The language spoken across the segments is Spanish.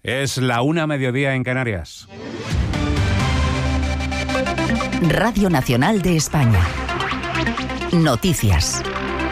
Es la 1:00 en Canarias. Radio Nacional de España. Noticias.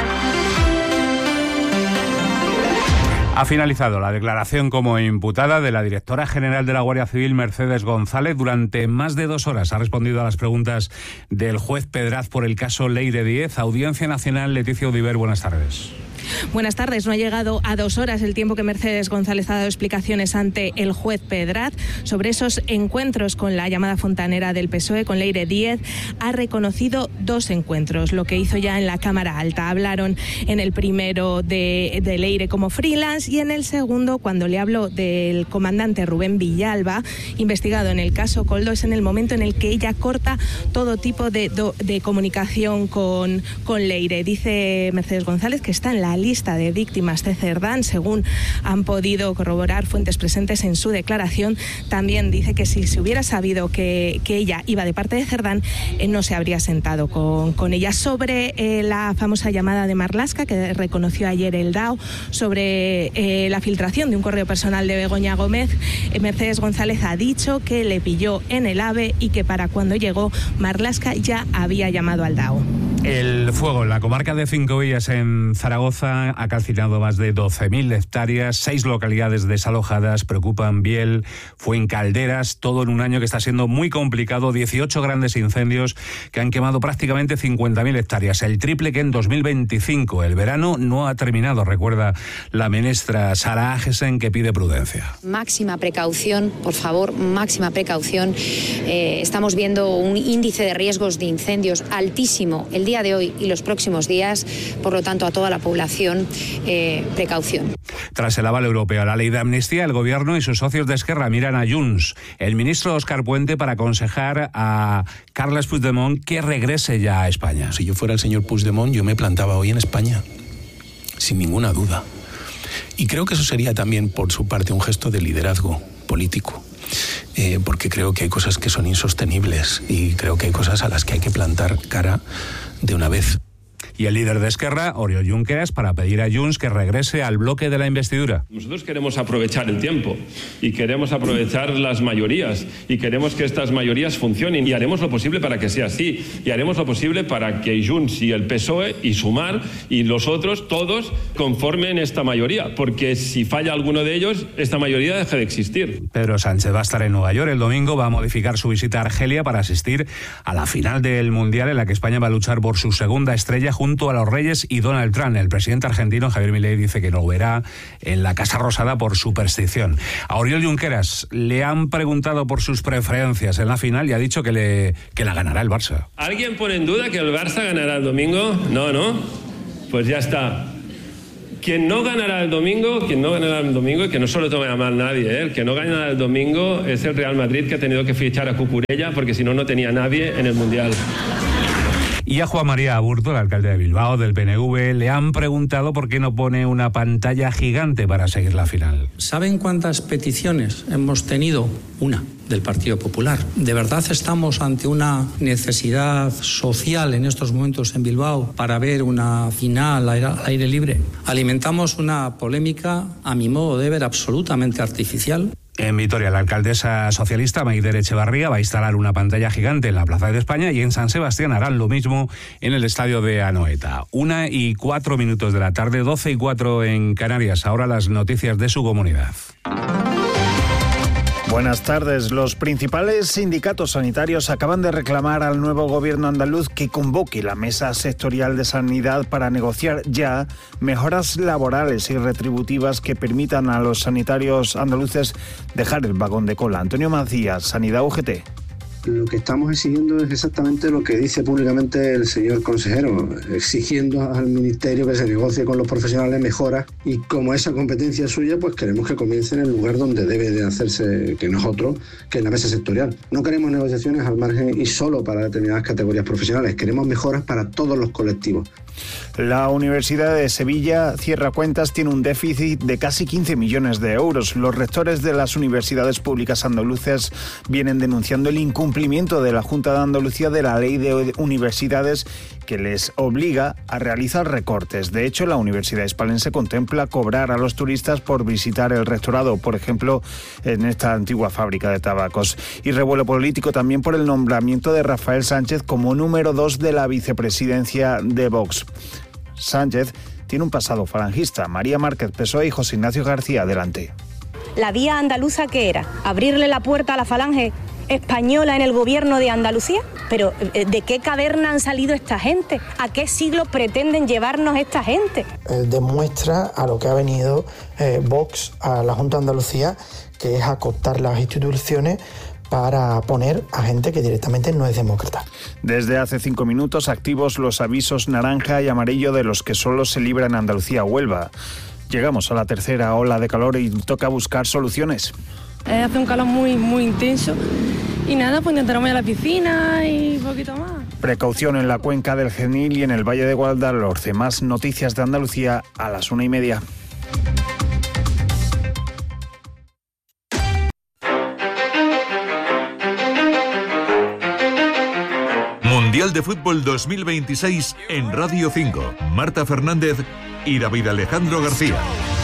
Ha finalizado la declaración como imputada de la directora general de la Guardia Civil, Mercedes González. Durante más de 2 horas ha respondido a las preguntas del juez Pedraz por el caso Leire Díez. Audiencia Nacional, Leticia Udiver, buenas tardes. Buenas tardes. No ha llegado a 2 horas el tiempo que Mercedes González ha dado explicaciones ante el juez Pedraz sobre esos encuentros con la llamada fontanera del PSOE, con Leire Díez. Ha reconocido 2 encuentros, lo que hizo ya en la Cámara Alta. Hablaron en el primero de Leire como freelance y en el segundo, cuando le habló del comandante Rubén Villalba, investigado en el caso Koldo, es en el momento en el que ella corta todo tipo de comunicación con Leire. Dice Mercedes González que está en la lista de víctimas de Cerdán, según han podido corroborar fuentes presentes en su declaración. También dice que si se hubiera sabido que ella iba de parte de Cerdán, no se habría sentado con ella. Sobre la famosa llamada de Marlaska, que reconoció ayer el DAO, sobre la filtración de un correo personal de Begoña Gómez, Mercedes González ha dicho que le pilló en el AVE y que para cuando llegó Marlaska ya había llamado al DAO. El fuego en la comarca de Cinco Villas, en Zaragoza, ha calcinado más de 12.000 hectáreas, 6 localidades desalojadas, preocupan Biel, Fuencalderas, todo en un año que está siendo muy complicado. 18 grandes incendios que han quemado prácticamente 50.000 hectáreas, el triple que en 2025. El verano no ha terminado, recuerda la ministra Sara Agesen, que pide prudencia. Máxima precaución, por favor, máxima precaución. Estamos viendo un índice de riesgos de incendios altísimo el día de hoy y los próximos días, por lo tanto a toda la población, precaución. Tras el aval europeo a la ley de amnistía, el gobierno y sus socios de Esquerra miran a Junts. El ministro Óscar Puente para aconsejar a Carles Puigdemont que regrese ya a España. Si yo fuera el señor Puigdemont, yo me plantaba hoy en España, sin ninguna duda. Y creo que eso sería también, por su parte, un gesto de liderazgo político. Porque creo que hay cosas que son insostenibles y creo que hay cosas a las que hay que plantar cara de una vez. Y el líder de Esquerra, Oriol Junqueras, para pedir a Junts que regrese al bloque de la investidura. Nosotros queremos aprovechar el tiempo y queremos aprovechar las mayorías y queremos que estas mayorías funcionen y haremos lo posible para que sea así y haremos lo posible para que Junts y el PSOE y Sumar y los otros, todos, conformen esta mayoría, porque si falla alguno de ellos, esta mayoría deja de existir. Pedro Sánchez va a estar en Nueva York el domingo, va a modificar su visita a Argelia para asistir a la final del Mundial en la que España va a luchar por su segunda estrella junto a los Reyes y Donald Trump. El presidente argentino Javier Milei dice que no verá en la Casa Rosada por superstición. A Oriol Junqueras le han preguntado por sus preferencias en la final y ha dicho que la ganará el Barça. ¿Alguien pone en duda que el Barça ganará el domingo? No. Pues ya está. Quien no ganará el domingo, y que no se lo tome a mal nadie, el que no ganará el domingo es el Real Madrid, que ha tenido que fichar a Cucurella porque si no, no tenía nadie en el Mundial. Y a Juan María Aburto, el alcalde de Bilbao, del PNV, le han preguntado por qué no pone una pantalla gigante para seguir la final. ¿Saben cuántas peticiones hemos tenido? Una, del Partido Popular. ¿De verdad estamos ante una necesidad social en estos momentos en Bilbao para ver una final al aire libre? Alimentamos una polémica, a mi modo de ver, absolutamente artificial. En Vitoria, la alcaldesa socialista Maider Echevarría va a instalar una pantalla gigante en la Plaza de España y en San Sebastián harán lo mismo en el estadio de Anoeta. 1:04 de la tarde, 12:04 en Canarias. Ahora las noticias de su comunidad. Buenas tardes. Los principales sindicatos sanitarios acaban de reclamar al nuevo gobierno andaluz que convoque la Mesa Sectorial de Sanidad para negociar ya mejoras laborales y retributivas que permitan a los sanitarios andaluces dejar el vagón de cola. Antonio Macías, Sanidad UGT. Lo que estamos exigiendo es exactamente lo que dice públicamente el señor consejero, exigiendo al Ministerio que se negocie con los profesionales mejoras y como esa competencia es suya, pues queremos que comience en el lugar donde debe de hacerse, que no es otro, que en la mesa sectorial. No queremos negociaciones al margen y solo para determinadas categorías profesionales, queremos mejoras para todos los colectivos. La Universidad de Sevilla cierra cuentas, tiene un déficit de casi 15 millones de euros. Los rectores de las universidades públicas andaluzas vienen denunciando el incumplimiento incumplimiento de la Junta de Andalucía de la Ley de Universidades que les obliga a realizar recortes. De hecho, la Universidad Hispalense contempla cobrar a los turistas por visitar el rectorado, por ejemplo, en esta antigua fábrica de tabacos. Y revuelo político también por el nombramiento de Rafael Sánchez como número 2 de la vicepresidencia de Vox. Sánchez tiene un pasado falangista. María Márquez, PSOE, y José Ignacio García, adelante. ¿La vía andaluza qué era? ¿Abrirle la puerta a la falange española en el gobierno de Andalucía? Pero ¿de qué caverna han salido esta gente? ¿A qué siglo pretenden llevarnos esta gente? Demuestra a lo que ha venido Vox a la Junta de Andalucía, que es acotar las instituciones para poner a gente que directamente no es demócrata. Desde hace 5 minutos activos los avisos naranja y amarillo de los que solo se libra en Andalucía o Huelva. Llegamos a la tercera ola de calor y toca buscar soluciones. Hace un calor muy intenso y nada, pues intentaremos ir a la piscina y un poquito más. Precaución en la cuenca del Genil y en el Valle de Guadalhorce. Más noticias de Andalucía a las 1:30. Mundial de Fútbol 2026 en Radio 5. Marta Fernández y David Alejandro García.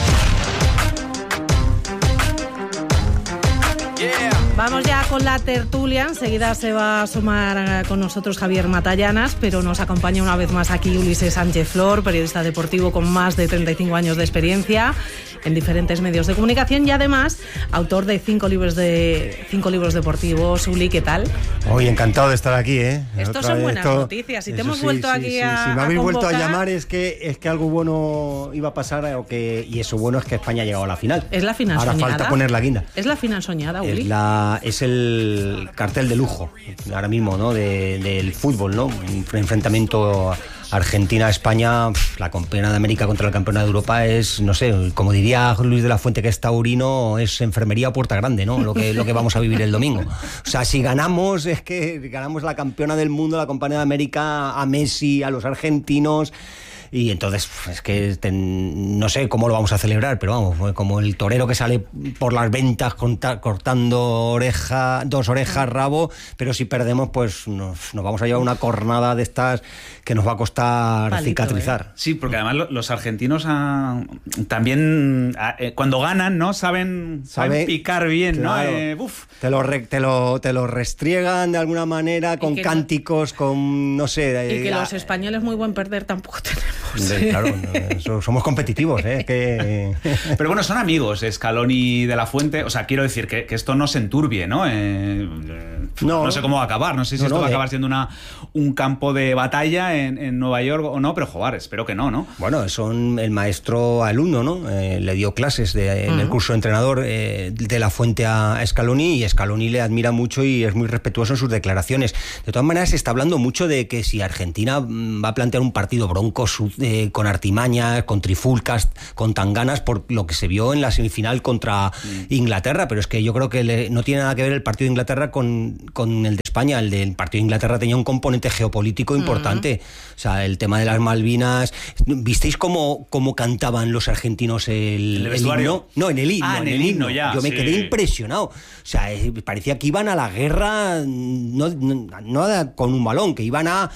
Vamos ya con la tertulia. Enseguida se va a sumar con nosotros Javier Matallanas, pero nos acompaña una vez más aquí Ulises Sánchez Flor, periodista deportivo con más de 35 años de experiencia en diferentes medios de comunicación y además autor de 5 libros deportivos. Uli, ¿qué tal? Hoy encantado de estar aquí, ¿eh? Estos son buenas noticias. Si te hemos vuelto aquí a Si me habéis convocar, vuelto a llamar es que algo bueno iba a pasar y eso bueno es que España ha llegado a la final. Es la final Ahora soñada. falta poner la guinda. Es la final soñada, Uli. Es el cartel de lujo ahora mismo, ¿no? Del fútbol, ¿no? Un enfrentamiento Argentina-España, la campeona de América contra la campeona de Europa es, no sé, como diría Luis de la Fuente, que es taurino, es enfermería a puerta grande, ¿no? Lo que vamos a vivir el domingo. O sea, si ganamos, es que ganamos la campeona del mundo, la campeona de América, a Messi, a los argentinos. Y entonces, es que no sé cómo lo vamos a celebrar, pero vamos, como el torero que sale por las ventas cortando dos orejas, rabo, pero si perdemos, pues nos vamos a llevar una cornada de estas que nos va a costar palito, cicatrizar. Sí, porque además los argentinos también cuando ganan, ¿no? Saben picar bien, claro, ¿no? Te lo restriegan de alguna manera con cánticos, con no sé. Y que los españoles muy buen perder tampoco tenemos. Claro, somos competitivos, Pero bueno, son amigos, Scaloni de la Fuente. O sea, quiero decir que esto no se enturbie, ¿no? No sé cómo va a acabar. No sé si esto va a acabar siendo un campo de batalla en Nueva York o no, pero jugar, espero que no, ¿no? Bueno, el maestro alumno, ¿no? Le dio clases en el curso de entrenador de la Fuente a Scaloni, y Scaloni le admira mucho y es muy respetuoso en sus declaraciones. De todas maneras, se está hablando mucho de que si Argentina va a plantear un partido bronco, con artimañas, con trifulcas, con tanganas, por lo que se vio en la semifinal contra Inglaterra, pero es que yo creo que no tiene nada que ver el partido de Inglaterra con el de España. El del partido de Inglaterra tenía un componente geopolítico importante. O sea, el tema de las Malvinas. ¿Visteis cómo cantaban los argentinos el himno? No, en el himno. Ya, yo me quedé impresionado. O sea, parecía que iban a la guerra no con un balón, que iban a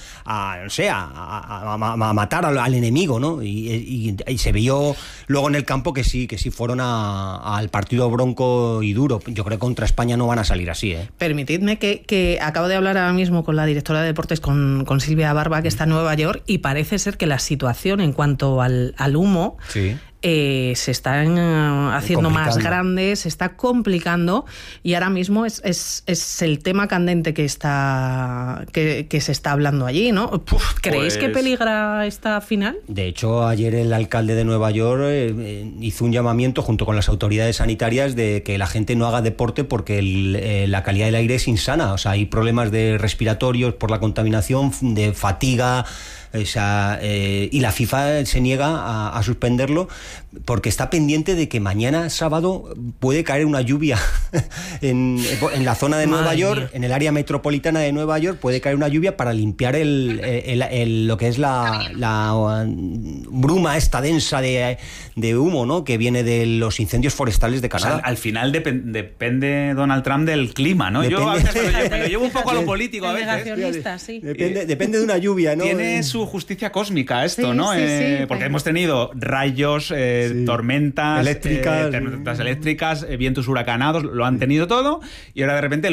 matar al enemigo, ¿no? Y se vio luego en el campo que sí fueron al partido bronco y duro. Yo creo que contra España no van a salir así, ¿eh? Permitidme que acabo de hablar ahora mismo con la directora de deportes, con Silvia Barba, que está en Nueva York, y parece ser que la situación en cuanto al humo se están haciendo más grandes, se está complicando, y ahora mismo es el tema candente que se está hablando allí, ¿no? ¿Creéis que peligra esta final? De hecho, ayer el alcalde de Nueva York hizo un llamamiento junto con las autoridades sanitarias de que la gente no haga deporte porque la calidad del aire es insana. O sea, hay problemas respiratorios por la contaminación, de fatiga. O sea, y la FIFA se niega a suspenderlo, porque está pendiente de que mañana sábado puede caer una lluvia en la zona de Nueva York, en el área metropolitana de Nueva York, puede caer una lluvia para limpiar lo que es la bruma esta densa de humo, ¿no?, que viene de los incendios forestales de Canadá. O sea, al final depende Donald Trump del clima, ¿no? Yo a veces me lo llevo un poco a lo político a veces. Sí. Depende de una lluvia, ¿no? Tiene su justicia cósmica esto, ¿no? Sí, porque hemos tenido rayos, tormentas eléctricas, vientos huracanados, lo han tenido todo, y ahora de repente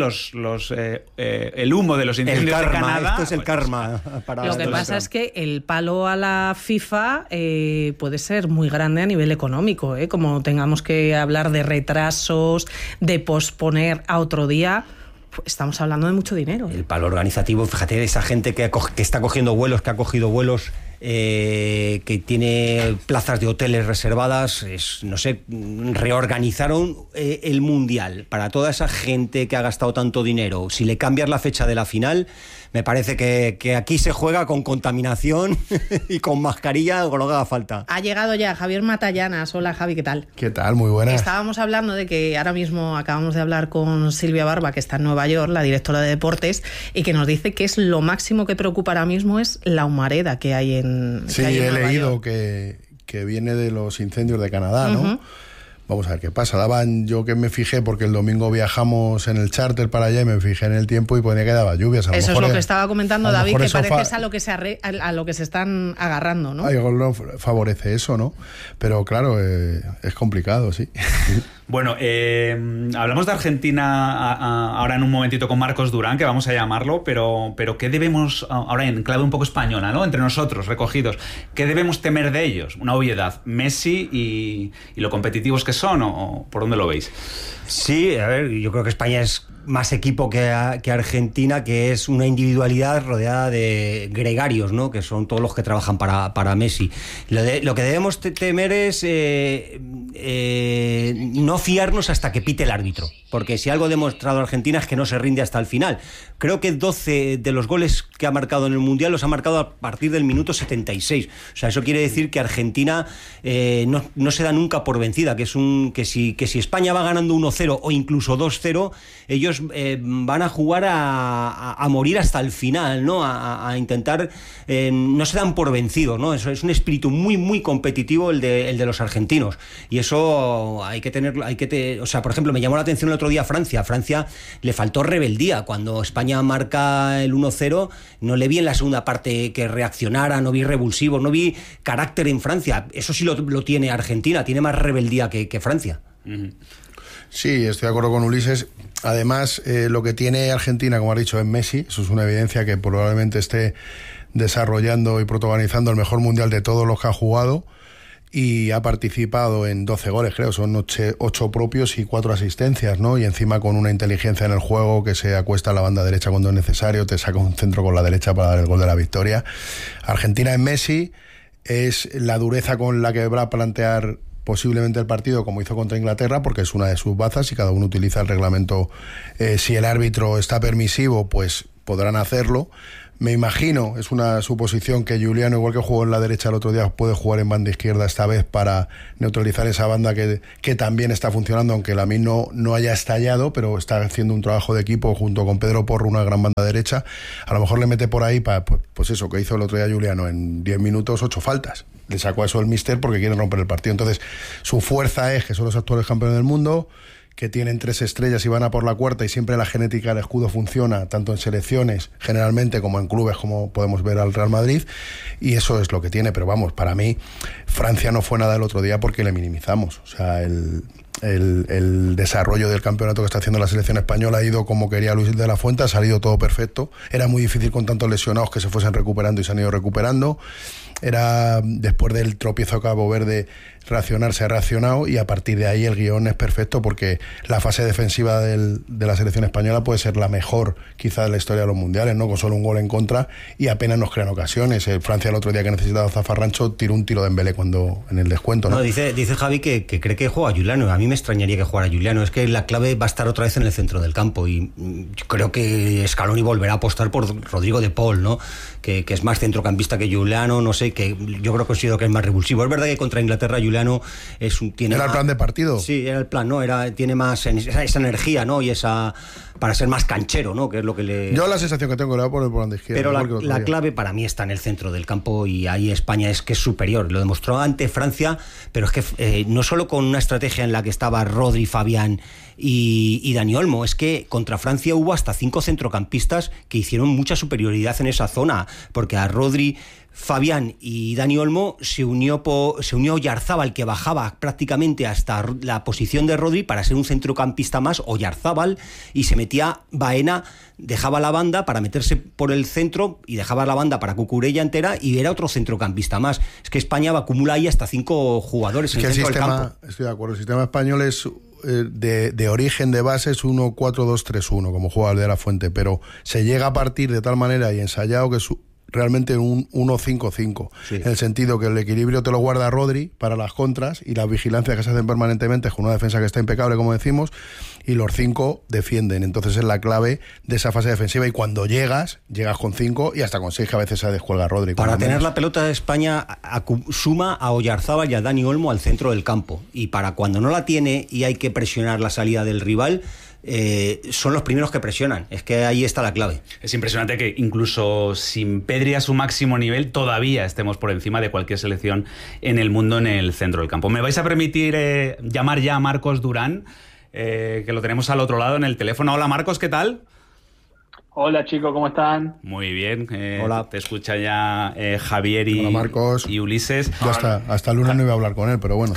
el humo de los incendios de Canadá... Esto es el karma. Lo que pasa es que el palo a la FIFA puede ser muy grande a nivel económico, como tengamos que hablar de retrasos, de posponer a otro día. Estamos hablando de mucho dinero. El palo organizativo, fíjate, esa gente que está cogiendo vuelos, que ha cogido vuelos, que tiene plazas de hoteles reservadas, no sé, reorganizaron el Mundial para toda esa gente que ha gastado tanto dinero. Si le cambias la fecha de la final, me parece que aquí se juega con contaminación y con mascarilla o con lo que haga falta. Ha llegado ya Javier Matallanas. Hola, Javi, ¿qué tal? ¿Qué tal? Muy buenas. Estábamos hablando de que ahora mismo acabamos de hablar con Silvia Barba, que está en Nueva York, la directora de deportes, y que nos dice que es lo máximo que preocupa ahora mismo es la humareda que hay en Sí, he leído que viene de los incendios de Canadá, ¿no? Uh-huh. Vamos a ver qué pasa. Yo que me fijé, porque el domingo viajamos en el charter para allá y me fijé en el tiempo y ponía que daba lluvias. Eso es lo que estaba comentando David, que parece es a lo que se están agarrando, ¿no? No favorece eso, ¿no? Pero claro, es complicado, sí. Bueno, hablamos de Argentina ahora en un momentito con Marcos Durán, que vamos a llamarlo, pero ¿qué debemos, ahora en clave un poco española, ¿no?, entre nosotros, recogidos, ¿qué debemos temer de ellos? Una obviedad, Messi y lo competitivos que son, ¿o por dónde lo veis? Sí, a ver, yo creo que España es más equipo que Argentina, que es una individualidad rodeada de gregarios, ¿no?, que son todos los que trabajan para Messi. Lo que debemos temer es no fiarnos hasta que pite el árbitro, porque si algo ha demostrado Argentina es que no se rinde hasta el final. Creo que 12 de los goles que ha marcado en el Mundial los ha marcado a partir del minuto 76. O sea, eso quiere decir que Argentina no se da nunca por vencida, que si España va ganando 1-0 o incluso 2-0, ellos van a jugar a morir hasta el final, ¿no? A intentar, no se dan por vencidos, ¿no? Eso es un espíritu muy, muy competitivo el de los argentinos, y eso hay que tenerlo, o sea, por ejemplo, me llamó la atención el otro día Francia le faltó rebeldía cuando España marca el 1-0, no le vi en la segunda parte que reaccionara, no vi revulsivos, no vi carácter en Francia. Eso sí lo tiene Argentina, tiene más rebeldía que Francia. Uh-huh. Sí, estoy de acuerdo con Ulises. Además, lo que tiene Argentina, como has dicho, es Messi. Eso es una evidencia, que probablemente esté desarrollando y protagonizando el mejor mundial de todos los que ha jugado, y ha participado en 12 goles, creo, son 8 propios y 4 asistencias, ¿no? Y encima con una inteligencia en el juego, que se acuesta a la banda derecha cuando es necesario, te saca un centro con la derecha para dar el gol de la victoria. Argentina es Messi, es la dureza con la que va a plantear posiblemente el partido, como hizo contra Inglaterra, porque es una de sus bazas y cada uno utiliza el reglamento. Si el árbitro está permisivo, pues podrán hacerlo. Me imagino, es una suposición, que Giuliano, igual que jugó en la derecha el otro día, puede jugar en banda izquierda esta vez para neutralizar esa banda que también está funcionando, aunque Lamine no haya estallado, pero está haciendo un trabajo de equipo junto con Pedro Porro, una gran banda derecha. A lo mejor le mete por ahí para, pues eso que hizo el otro día Giuliano, en 10 minutos 8 faltas. Le sacó a eso el míster porque quiere romper el partido. Entonces, su fuerza es que son los actuales campeones del mundo, que tienen 3 estrellas y van a por la cuarta, y siempre la genética del escudo funciona, tanto en selecciones generalmente como en clubes, como podemos ver al Real Madrid, y eso es lo que tiene. Pero vamos, para mí Francia no fue nada el otro día porque le minimizamos. O sea, el desarrollo del campeonato que está haciendo la selección española ha ido como quería Luis de la Fuente, ha salido todo perfecto. Era muy difícil con tantos lesionados que se fuesen recuperando, y se han ido recuperando. Era, después del tropiezo a Cabo Verde, se ha reaccionado, y a partir de ahí el guión es perfecto, porque la fase defensiva de la selección española puede ser la mejor quizá de la historia de los mundiales, ¿no? Con solo un gol en contra y apenas nos crean ocasiones. Francia el otro día, que necesitaba zafarrancho, tiró un tiro de Dembélé en el descuento, ¿no? No, dice Javi que cree que juega Giuliano. A mí me extrañaría que jugara Giuliano. Es que la clave va a estar otra vez en el centro del campo, y yo creo que Scaloni volverá a apostar por Rodrigo de Paul, ¿no? Que es más centrocampista que Giuliano, no sé, que yo creo que ha sido que es más revulsivo. Es verdad que contra Inglaterra Giuliano italiano tiene ¿Era el plan de partido? Sí, era el plan, ¿no? Tiene más esa energía, ¿no? Y para ser más canchero, ¿no? Que es lo que le... Yo la sensación que tengo le voy a poner por la izquierda. Pero la clave para mí está en el centro del campo, y ahí España es superior. Lo demostró ante Francia, pero es que no solo con una estrategia en la que estaba Rodri, Fabián y Dani Olmo, es que contra Francia hubo hasta 5 centrocampistas que hicieron mucha superioridad en esa zona, porque a Rodri, Fabián y Dani Olmo se unió Oyarzábal, que bajaba prácticamente hasta la posición de Rodri para ser un centrocampista más, Oyarzábal, y se metía Baena, dejaba la banda para meterse por el centro y dejaba la banda para Cucurella entera, y era otro centrocampista más. Es que España acumula ahí hasta 5 jugadores en el centro del campo. Estoy de acuerdo, el sistema español es de origen, de base, es 1-4-2-3-1, como juega el de la Fuente, pero se llega a partir de tal manera y ensayado que es realmente un 1-5-5, en el sentido que el equilibrio te lo guarda Rodri para las contras y las vigilancias que se hacen permanentemente con una defensa que está impecable, como decimos, y los 5 defienden. Entonces es la clave de esa fase defensiva, y cuando llegas con 5 y hasta con 6, que a veces se descuelga Rodri. Para tener la pelota de España suma a Oyarzábal y a Dani Olmo al centro del campo, y para cuando no la tiene y hay que presionar la salida del rival, son los primeros que presionan. Es que ahí está la clave. Es impresionante que incluso sin Pedri a su máximo nivel todavía estemos por encima de cualquier selección en el mundo en el centro del campo. ¿Me vais a permitir llamar ya a Marcos Durán, que lo tenemos al otro lado en el teléfono? Hola Marcos, ¿qué tal? Hola chicos, ¿cómo están? Muy bien, hola. Te escucha ya Javier Hola, Marcos. Y Ulises. Yo hasta el lunes no iba a hablar con él, pero bueno.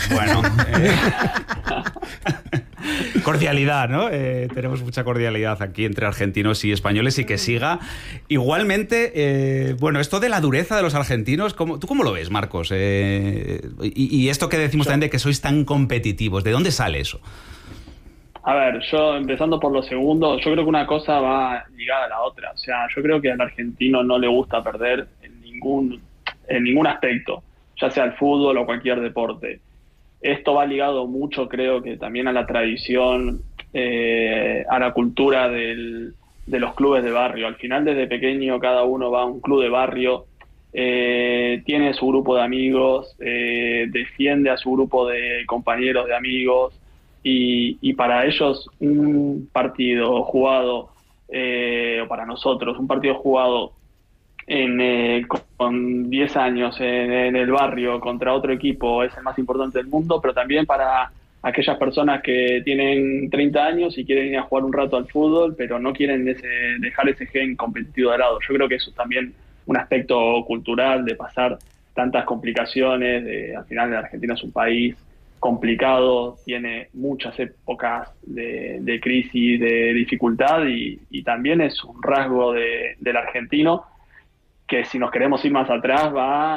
Cordialidad, ¿no? Tenemos mucha cordialidad aquí entre argentinos y españoles, y que siga. Igualmente, esto de la dureza de los argentinos, ¿tú cómo lo ves, Marcos? Y esto que decimos también de que sois tan competitivos, ¿de dónde sale eso? A ver, yo empezando por lo segundo, yo creo que una cosa va ligada a la otra. O sea, yo creo que al argentino no le gusta perder en ningún aspecto, ya sea el fútbol o cualquier deporte. Esto va ligado mucho, creo que también a la tradición, a la cultura de los clubes de barrio. Al final, desde pequeño, cada uno va a un club de barrio, tiene su grupo de amigos, defiende a su grupo de compañeros, de amigos, y para ellos un partido jugado, o para nosotros, un partido jugado con 10 años en el barrio contra otro equipo es el más importante del mundo, pero también para aquellas personas que tienen 30 años y quieren ir a jugar un rato al fútbol, pero no quieren dejar ese gen competitivo de lado. Yo creo que eso es también un aspecto cultural de pasar tantas complicaciones. Al final, la Argentina es un país complicado, tiene muchas épocas de crisis, de dificultad, y también es un rasgo del argentino que, si nos queremos ir más atrás,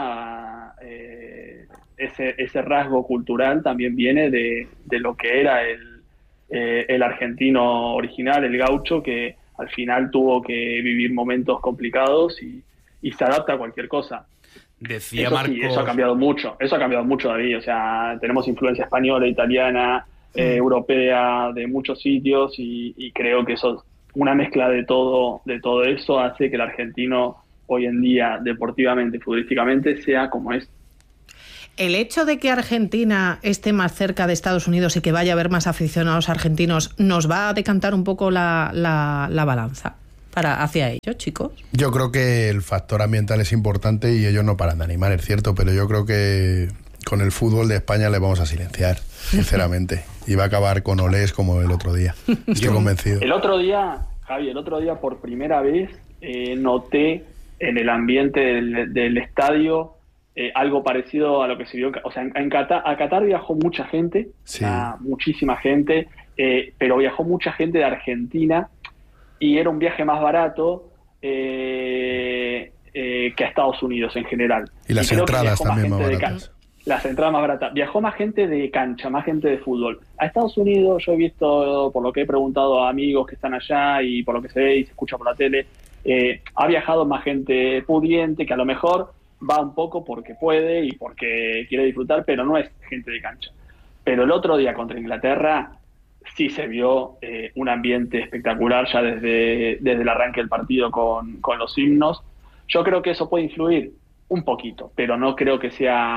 ese rasgo cultural también viene de lo que era el argentino original, el gaucho, que al final tuvo que vivir momentos complicados y se adapta a cualquier cosa. Decía eso Marcos... Sí, eso ha cambiado mucho, David. O sea, tenemos influencia española, italiana, europea, de muchos sitios, y creo que una mezcla de todo eso hace que el argentino hoy en día, deportivamente, futbolísticamente, sea como es. El hecho de que Argentina esté más cerca de Estados Unidos y que vaya a haber más aficionados argentinos, ¿nos va a decantar un poco la balanza hacia ellos, chicos? Yo creo que el factor ambiental es importante y ellos no paran de animar, es cierto, pero yo creo que con el fútbol de España le vamos a silenciar, sinceramente. Y va a acabar con olés como el otro día. Estoy convencido. El otro día, Javi, por primera vez noté en el ambiente del estadio algo parecido a lo que se vio. O sea, a Qatar viajó mucha gente, sí. Muchísima gente, pero viajó mucha gente de Argentina, y era un viaje más barato que a Estados Unidos en general. Y las entradas también más baratas. Las entradas más baratas. Viajó más gente de cancha, más gente de fútbol. A Estados Unidos, yo he visto, por lo que he preguntado a amigos que están allá y por lo que se ve y se escucha por la tele, ha viajado más gente pudiente, que a lo mejor va un poco porque puede y porque quiere disfrutar, pero no es gente de cancha. Pero el otro día contra Inglaterra sí se vio un ambiente espectacular ya desde el arranque del partido con los himnos. Yo creo que eso puede influir un poquito, pero no creo que sea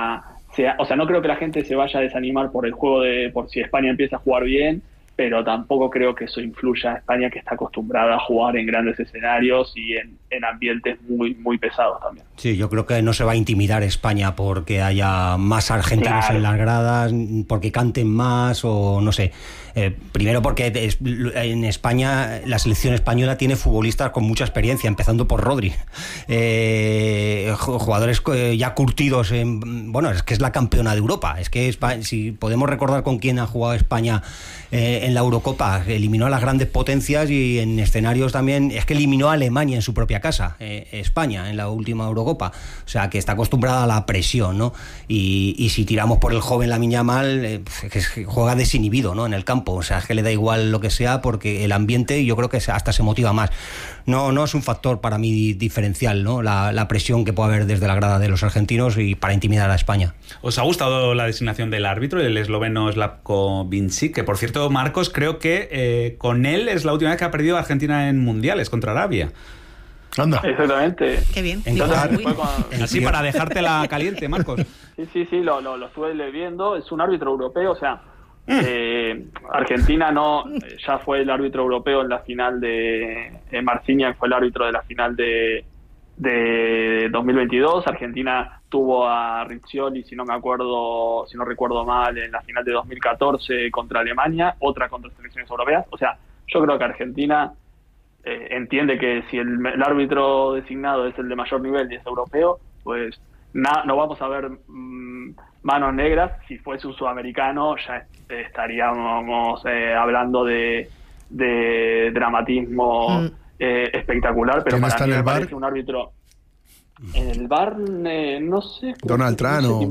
no creo que la gente se vaya a desanimar por el juego por si España empieza a jugar bien, pero tampoco creo que eso influya a España, que está acostumbrada a jugar en grandes escenarios y en ambientes muy, muy pesados también. Sí, yo creo que no se va a intimidar España porque haya más argentinos en las gradas, porque canten más o no sé. Primero porque en España la selección española tiene futbolistas con mucha experiencia, empezando por Rodri. Jugadores ya curtidos es que es la campeona de Europa. Es que si podemos recordar con quién ha jugado España en la Eurocopa, eliminó a las grandes potencias y en escenarios también, es que eliminó a Alemania en su propia casa, España, en la última Eurocopa. O sea, que está acostumbrada a la presión, ¿no? Y si tiramos por el joven Lamine Yamal, que juega desinhibido, ¿no? En el campo. O sea, es que le da igual lo que sea porque el ambiente, yo creo que hasta se motiva más. No es un factor para mí diferencial, ¿no? La presión que puede haber desde la grada de los argentinos y para intimidar a España. ¿Os ha gustado la designación del árbitro, el esloveno Slavko Vincic? Que, por cierto, Marcos, creo que con él es la última vez que ha perdido Argentina en mundiales contra Arabia. Anda. Exactamente. Qué bien. Así para dejártela caliente, Marcos. Sí, lo estuve viendo. Es un árbitro europeo, o sea, Argentina ya fue el árbitro europeo en la final Marciniak fue el árbitro de la final de 2022. Argentina tuvo a Riccioli, si no recuerdo mal, en la final de 2014 contra Alemania, otra contra selecciones europeas. O sea, yo creo que Argentina entiende que si el árbitro designado es el de mayor nivel y es europeo, pues no vamos a ver manos negras. Si fuese un sudamericano ya estaríamos hablando de dramatismo espectacular, pero para mí me parece un árbitro en el VAR, no sé. Donald Trump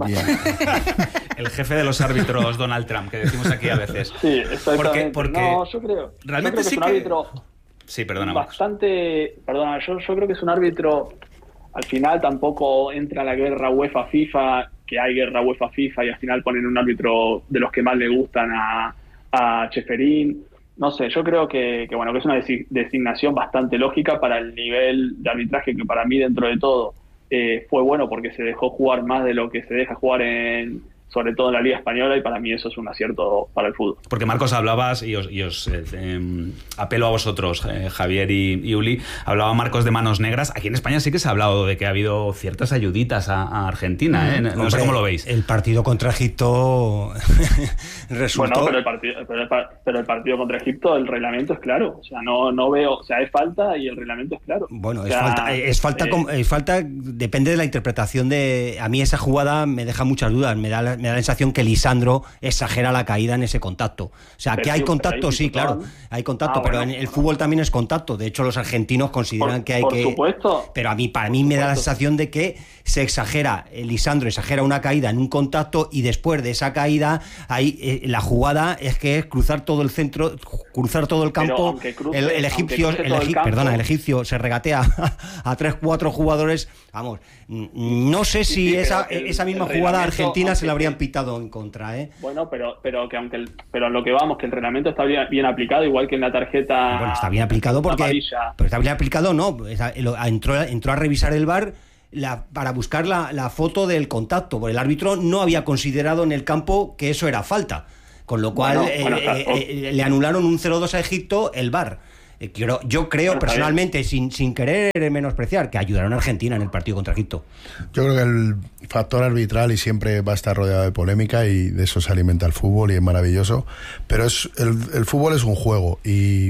el jefe de los árbitros, Donald Trump, que decimos aquí a veces. Sí, exactamente. Porque no, yo creo realmente que es un árbitro sí, perdona, yo creo que es un árbitro. Al final tampoco entra la guerra UEFA-FIFA, que hay guerra UEFA-FIFA y al final ponen un árbitro de los que más le gustan a Cheferín. No sé, yo creo que es una designación bastante lógica para el nivel de arbitraje, que para mí, dentro de todo, fue bueno porque se dejó jugar más de lo que se deja jugar sobre todo en la Liga Española, y para mí eso es un acierto para el fútbol. Porque, Marcos, hablabas, y os apelo a vosotros, Javier y Uli, hablaba Marcos de manos negras. Aquí en España sí que se ha hablado de que ha habido ciertas ayuditas a Argentina, ¿eh? No sé cómo lo veis. El partido contra Egipto resultó... Bueno, pero el partido contra Egipto, el reglamento es claro. O sea, no veo... O sea, es falta y el reglamento es claro. Bueno, es falta, depende de la interpretación de... A mí esa jugada me deja muchas dudas, me da la sensación que Lisandro exagera la caída en ese contacto. O sea, pero que hay contacto, sí, claro, hay contacto, pero en el fútbol también es contacto. De hecho, los argentinos consideran que hay que... Por supuesto. Pero para mí me da la sensación de que se exagera, Lisandro exagera una caída en un contacto y después de esa caída, la jugada es que es cruzar todo el centro, cruzar todo el campo. El egipcio se regatea a 3-4 jugadores. Vamos, no sé si esa misma jugada argentina se la habrían pitado en contra, ¿eh? Bueno, pero lo que vamos, que el reglamento está bien aplicado, igual que en la tarjeta. Bueno, está bien aplicado porque amarilla. Pero está bien aplicado, no, entró a revisar el VAR para buscar la foto del contacto, porque el árbitro no había considerado en el campo que eso era falta, con lo cual le anularon un 0-2 a Egipto el VAR. Yo creo personalmente, sin querer menospreciar, que ayudaron a Argentina en el partido contra Egipto. Yo creo que el factor arbitral y siempre va a estar rodeado de polémica, y de eso se alimenta el fútbol y es maravilloso, pero el fútbol es un juego y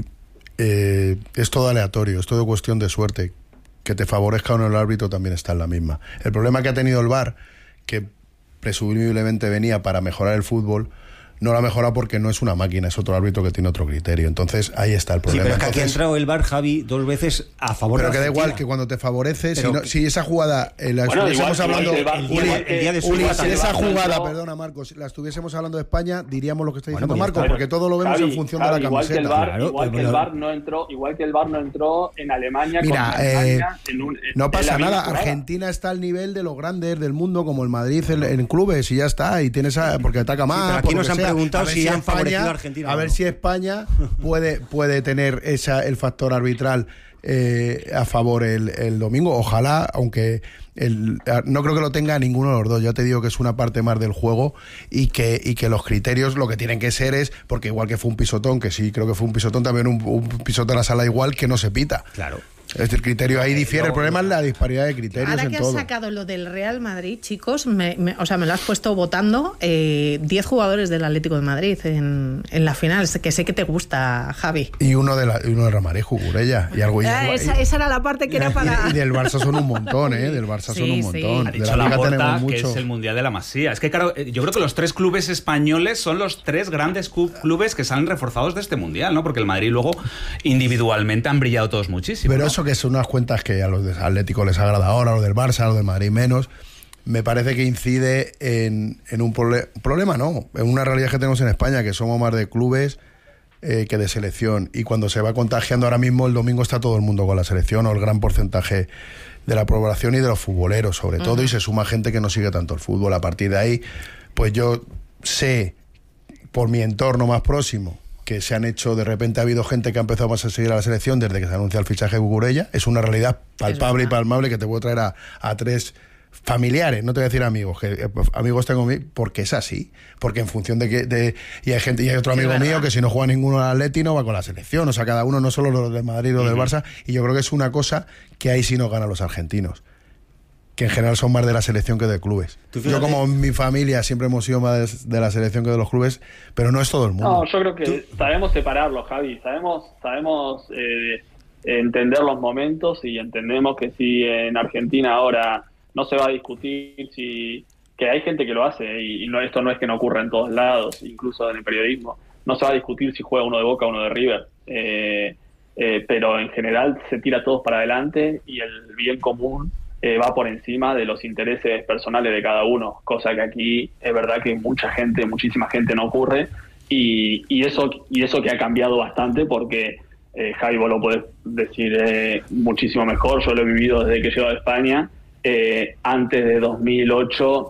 es todo aleatorio, es todo cuestión de suerte. Que te favorezca o no el árbitro también está en la misma. El problema que ha tenido el VAR, que presumiblemente venía para mejorar el fútbol, no la mejora porque no es una máquina, es otro árbitro que tiene otro criterio. Entonces ahí está el problema. Sí, pero es que aquí ha entrado el VAR, Javi, 2 veces a favor de Argentina. Pero que da igual, que cuando te favorece, si esa jugada la estuviésemos hablando el día de si esa jugada, perdona Marcos, la estuviésemos hablando de España, diríamos lo que está diciendo Marcos, porque todo lo vemos en función de la camiseta. Igual que el VAR no entró en Alemania. Mira, no pasa nada. Argentina está al nivel de los grandes del mundo, como el Madrid en clubes, y ya está, y tienes porque ataca más. Aquí nos han preguntado si han favorecido a Argentina. A ver si España puede tener el factor arbitral a favor el domingo. Ojalá, aunque no creo que lo tenga ninguno de los dos. Ya te digo que es una parte más del juego y que los criterios lo que tienen que ser es, porque igual que fue un pisotón, que sí creo que fue un pisotón, también un pisotón a la sala igual que no se pita. Claro. El criterio ahí difiere. El problema es la disparidad de criterios. Ahora en que todo. has sacado lo del Real Madrid, chicos, me lo has puesto votando 10 jugadores del Atlético de Madrid en la final, que sé que te gusta, Javi. Y uno de Ramarejo, Cucurella. Y algo esa era la parte que era para... Y del Barça son un montón, Del Barça son un montón. Ha dicho de la Liga Laporta tenemos que mucho. es el Mundial de la Masía. Es que, claro, yo creo que los 3 clubes españoles son los 3 grandes clubes que salen reforzados de este Mundial, ¿no? Porque el Madrid luego individualmente han brillado todos muchísimo. Pero ¿no? eso que son unas cuentas que a los de Atlético les agrada ahora, a los del Barça, a los del Madrid menos, me parece que incide en un problema, ¿no? En una realidad que tenemos en España, que somos más de clubes que de selección. Y cuando se va contagiando ahora mismo, el domingo está todo el mundo con la selección, o el gran porcentaje de la población y de los futboleros, sobre todo, y se suma gente que no sigue tanto el fútbol. A partir de ahí, pues yo sé, por mi entorno más próximo, que se han hecho, de repente ha habido gente que ha empezado más a seguir a la selección desde que se anuncia el fichaje de Cucurella. Es una realidad palpable y palmable que te puedo traer a 3 familiares, no te voy a decir amigos, que amigos tengo porque es así, porque en función y hay otro amigo mío que si no juega ninguno al Atleti no va con la selección, o sea, cada uno, no solo los del Madrid o del Barça, y yo creo que es una cosa que ahí sí no ganan los argentinos, que en general son más de la selección que de clubes. Yo, como en mi familia siempre hemos sido más de la selección que de los clubes, pero no es todo el mundo. No, yo creo que sabemos separarlo, Javi. Sabemos entender los momentos, y entendemos que si en Argentina ahora no se va a discutir, que hay gente que lo hace, y esto no es que no ocurra en todos lados, incluso en el periodismo, no se va a discutir si juega uno de Boca o uno de River. Pero en general se tira todos para adelante y el bien común va por encima de los intereses personales de cada uno, cosa que aquí es verdad que muchísima gente no ocurre, y eso que ha cambiado bastante, porque Javi, vos lo podés decir muchísimo mejor, yo lo he vivido desde que llego a España. Antes de 2008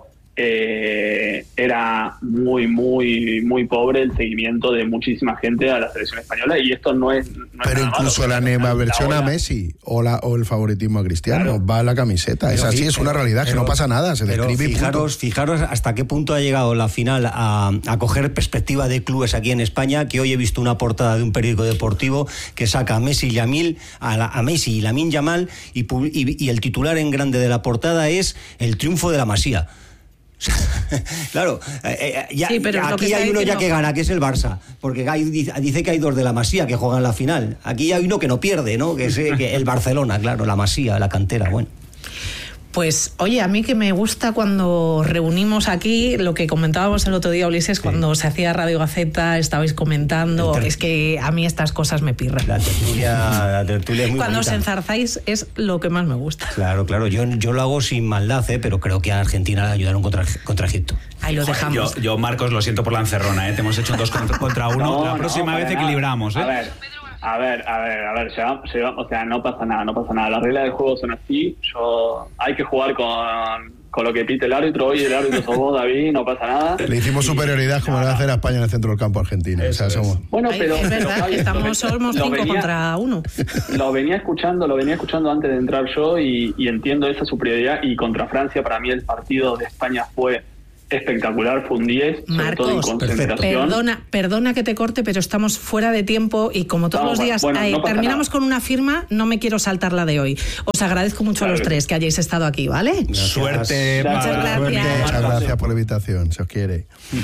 era muy pobre el seguimiento de muchísima gente a la selección española, y esto no es pero incluso la versión a Messi o el favoritismo a Cristiano, va a la camiseta, es así, es una realidad, que no pasa nada, se describe. Fijaros hasta qué punto ha llegado la final a coger perspectiva de clubes aquí en España, que hoy he visto una portada de un periódico deportivo que saca a Messi y a Messi y Lamine Yamal, y el titular en grande de la portada es el triunfo de la Masía. Claro, pero aquí hay uno ya que gana, que es el Barça, porque dice que hay 2 de la Masía que juegan la final. Aquí hay uno que no pierde, ¿no? Que es el Barcelona, claro, la Masía, la cantera, bueno. Pues, oye, a mí que me gusta cuando reunimos aquí, lo que comentábamos el otro día, Ulises, cuando se hacía Radio Gaceta, estabais comentando, es que a mí estas cosas me pirran. La tertulia es muy cuando bonita. os enzarzáis es lo que más me gusta. Claro, yo lo hago sin maldad, pero creo que a Argentina le ayudaron contra Egipto. Ahí lo dejamos. Yo, Marcos, lo siento por la encerrona, te hemos hecho 2 contra 1. La próxima vez equilibramos, A ver, o sea, no pasa nada. Las reglas del juego son así. Hay que jugar con lo que pite el árbitro. Hoy el árbitro sos vos, David, no pasa nada. Le hicimos superioridad como le va a hacer a España en el centro del campo argentino. O sea, somos... Bueno, pero es verdad, Javi, somos 5 contra 1. Lo venía escuchando antes de entrar yo, y entiendo esa superioridad. Y contra Francia, para mí el partido de España fue espectacular, fue un 10, sobre todo en concentración. Perdona que te corte, pero estamos fuera de tiempo, y como todos los días terminamos con una firma, no me quiero saltar la de hoy. Os agradezco mucho a los 3 que hayáis estado aquí, ¿vale? Gracias. Suerte. Muchas gracias. Muchas gracias por la invitación, se os quiere.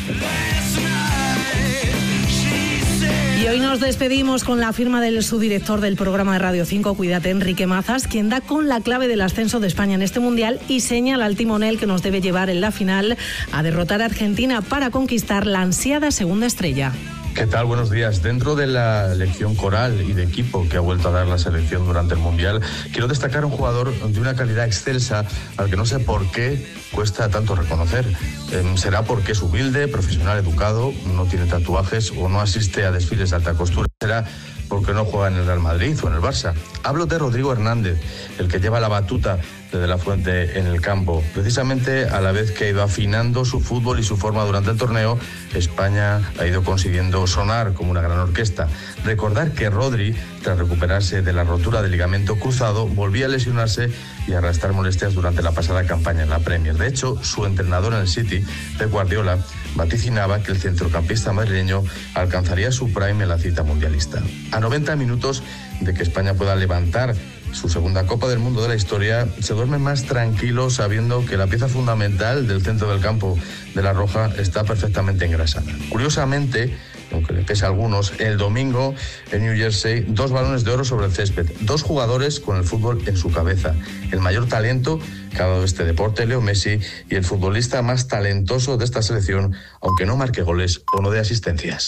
Y hoy nos despedimos con la firma del subdirector del programa de Radio 5, Cuídate, Enrique Mazas, quien da con la clave del ascenso de España en este Mundial y señala al timonel que nos debe llevar en la final a derrotar a Argentina para conquistar la ansiada segunda estrella. ¿Qué tal? Buenos días. Dentro de la lección coral y de equipo que ha vuelto a dar la selección durante el Mundial, quiero destacar a un jugador de una calidad excelsa al que no sé por qué cuesta tanto reconocer. Será porque es humilde, profesional, educado, no tiene tatuajes o no asiste a desfiles de alta costura. será porque no juega en el Real Madrid o en el Barça. Hablo de Rodrigo Hernández, el que lleva la batuta de De la Fuente en el campo. Precisamente a la vez que ha ido afinando su fútbol y su forma durante el torneo, España ha ido consiguiendo sonar como una gran orquesta. Recordar que Rodri, tras recuperarse de la rotura del ligamento cruzado, volvía a lesionarse y a arrastrar molestias durante la pasada campaña en la Premier. De hecho, su entrenador en el City, Pep Guardiola, vaticinaba que el centrocampista madrileño alcanzaría su prime en la cita mundialista. A 90 minutos de que España pueda levantar su segunda Copa del Mundo de la historia, se duerme más tranquilo sabiendo que la pieza fundamental del centro del campo de la Roja está perfectamente engrasada. Curiosamente, aunque le pese a algunos, el domingo en New Jersey, 2 balones de oro sobre el césped, 2 jugadores con el fútbol en su cabeza. El mayor talento que ha dado este deporte, Leo Messi, y el futbolista más talentoso de esta selección, aunque no marque goles o no dé asistencias.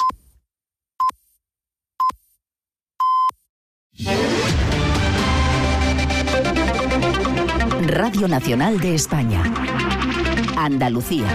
Radio Nacional de España. Andalucía.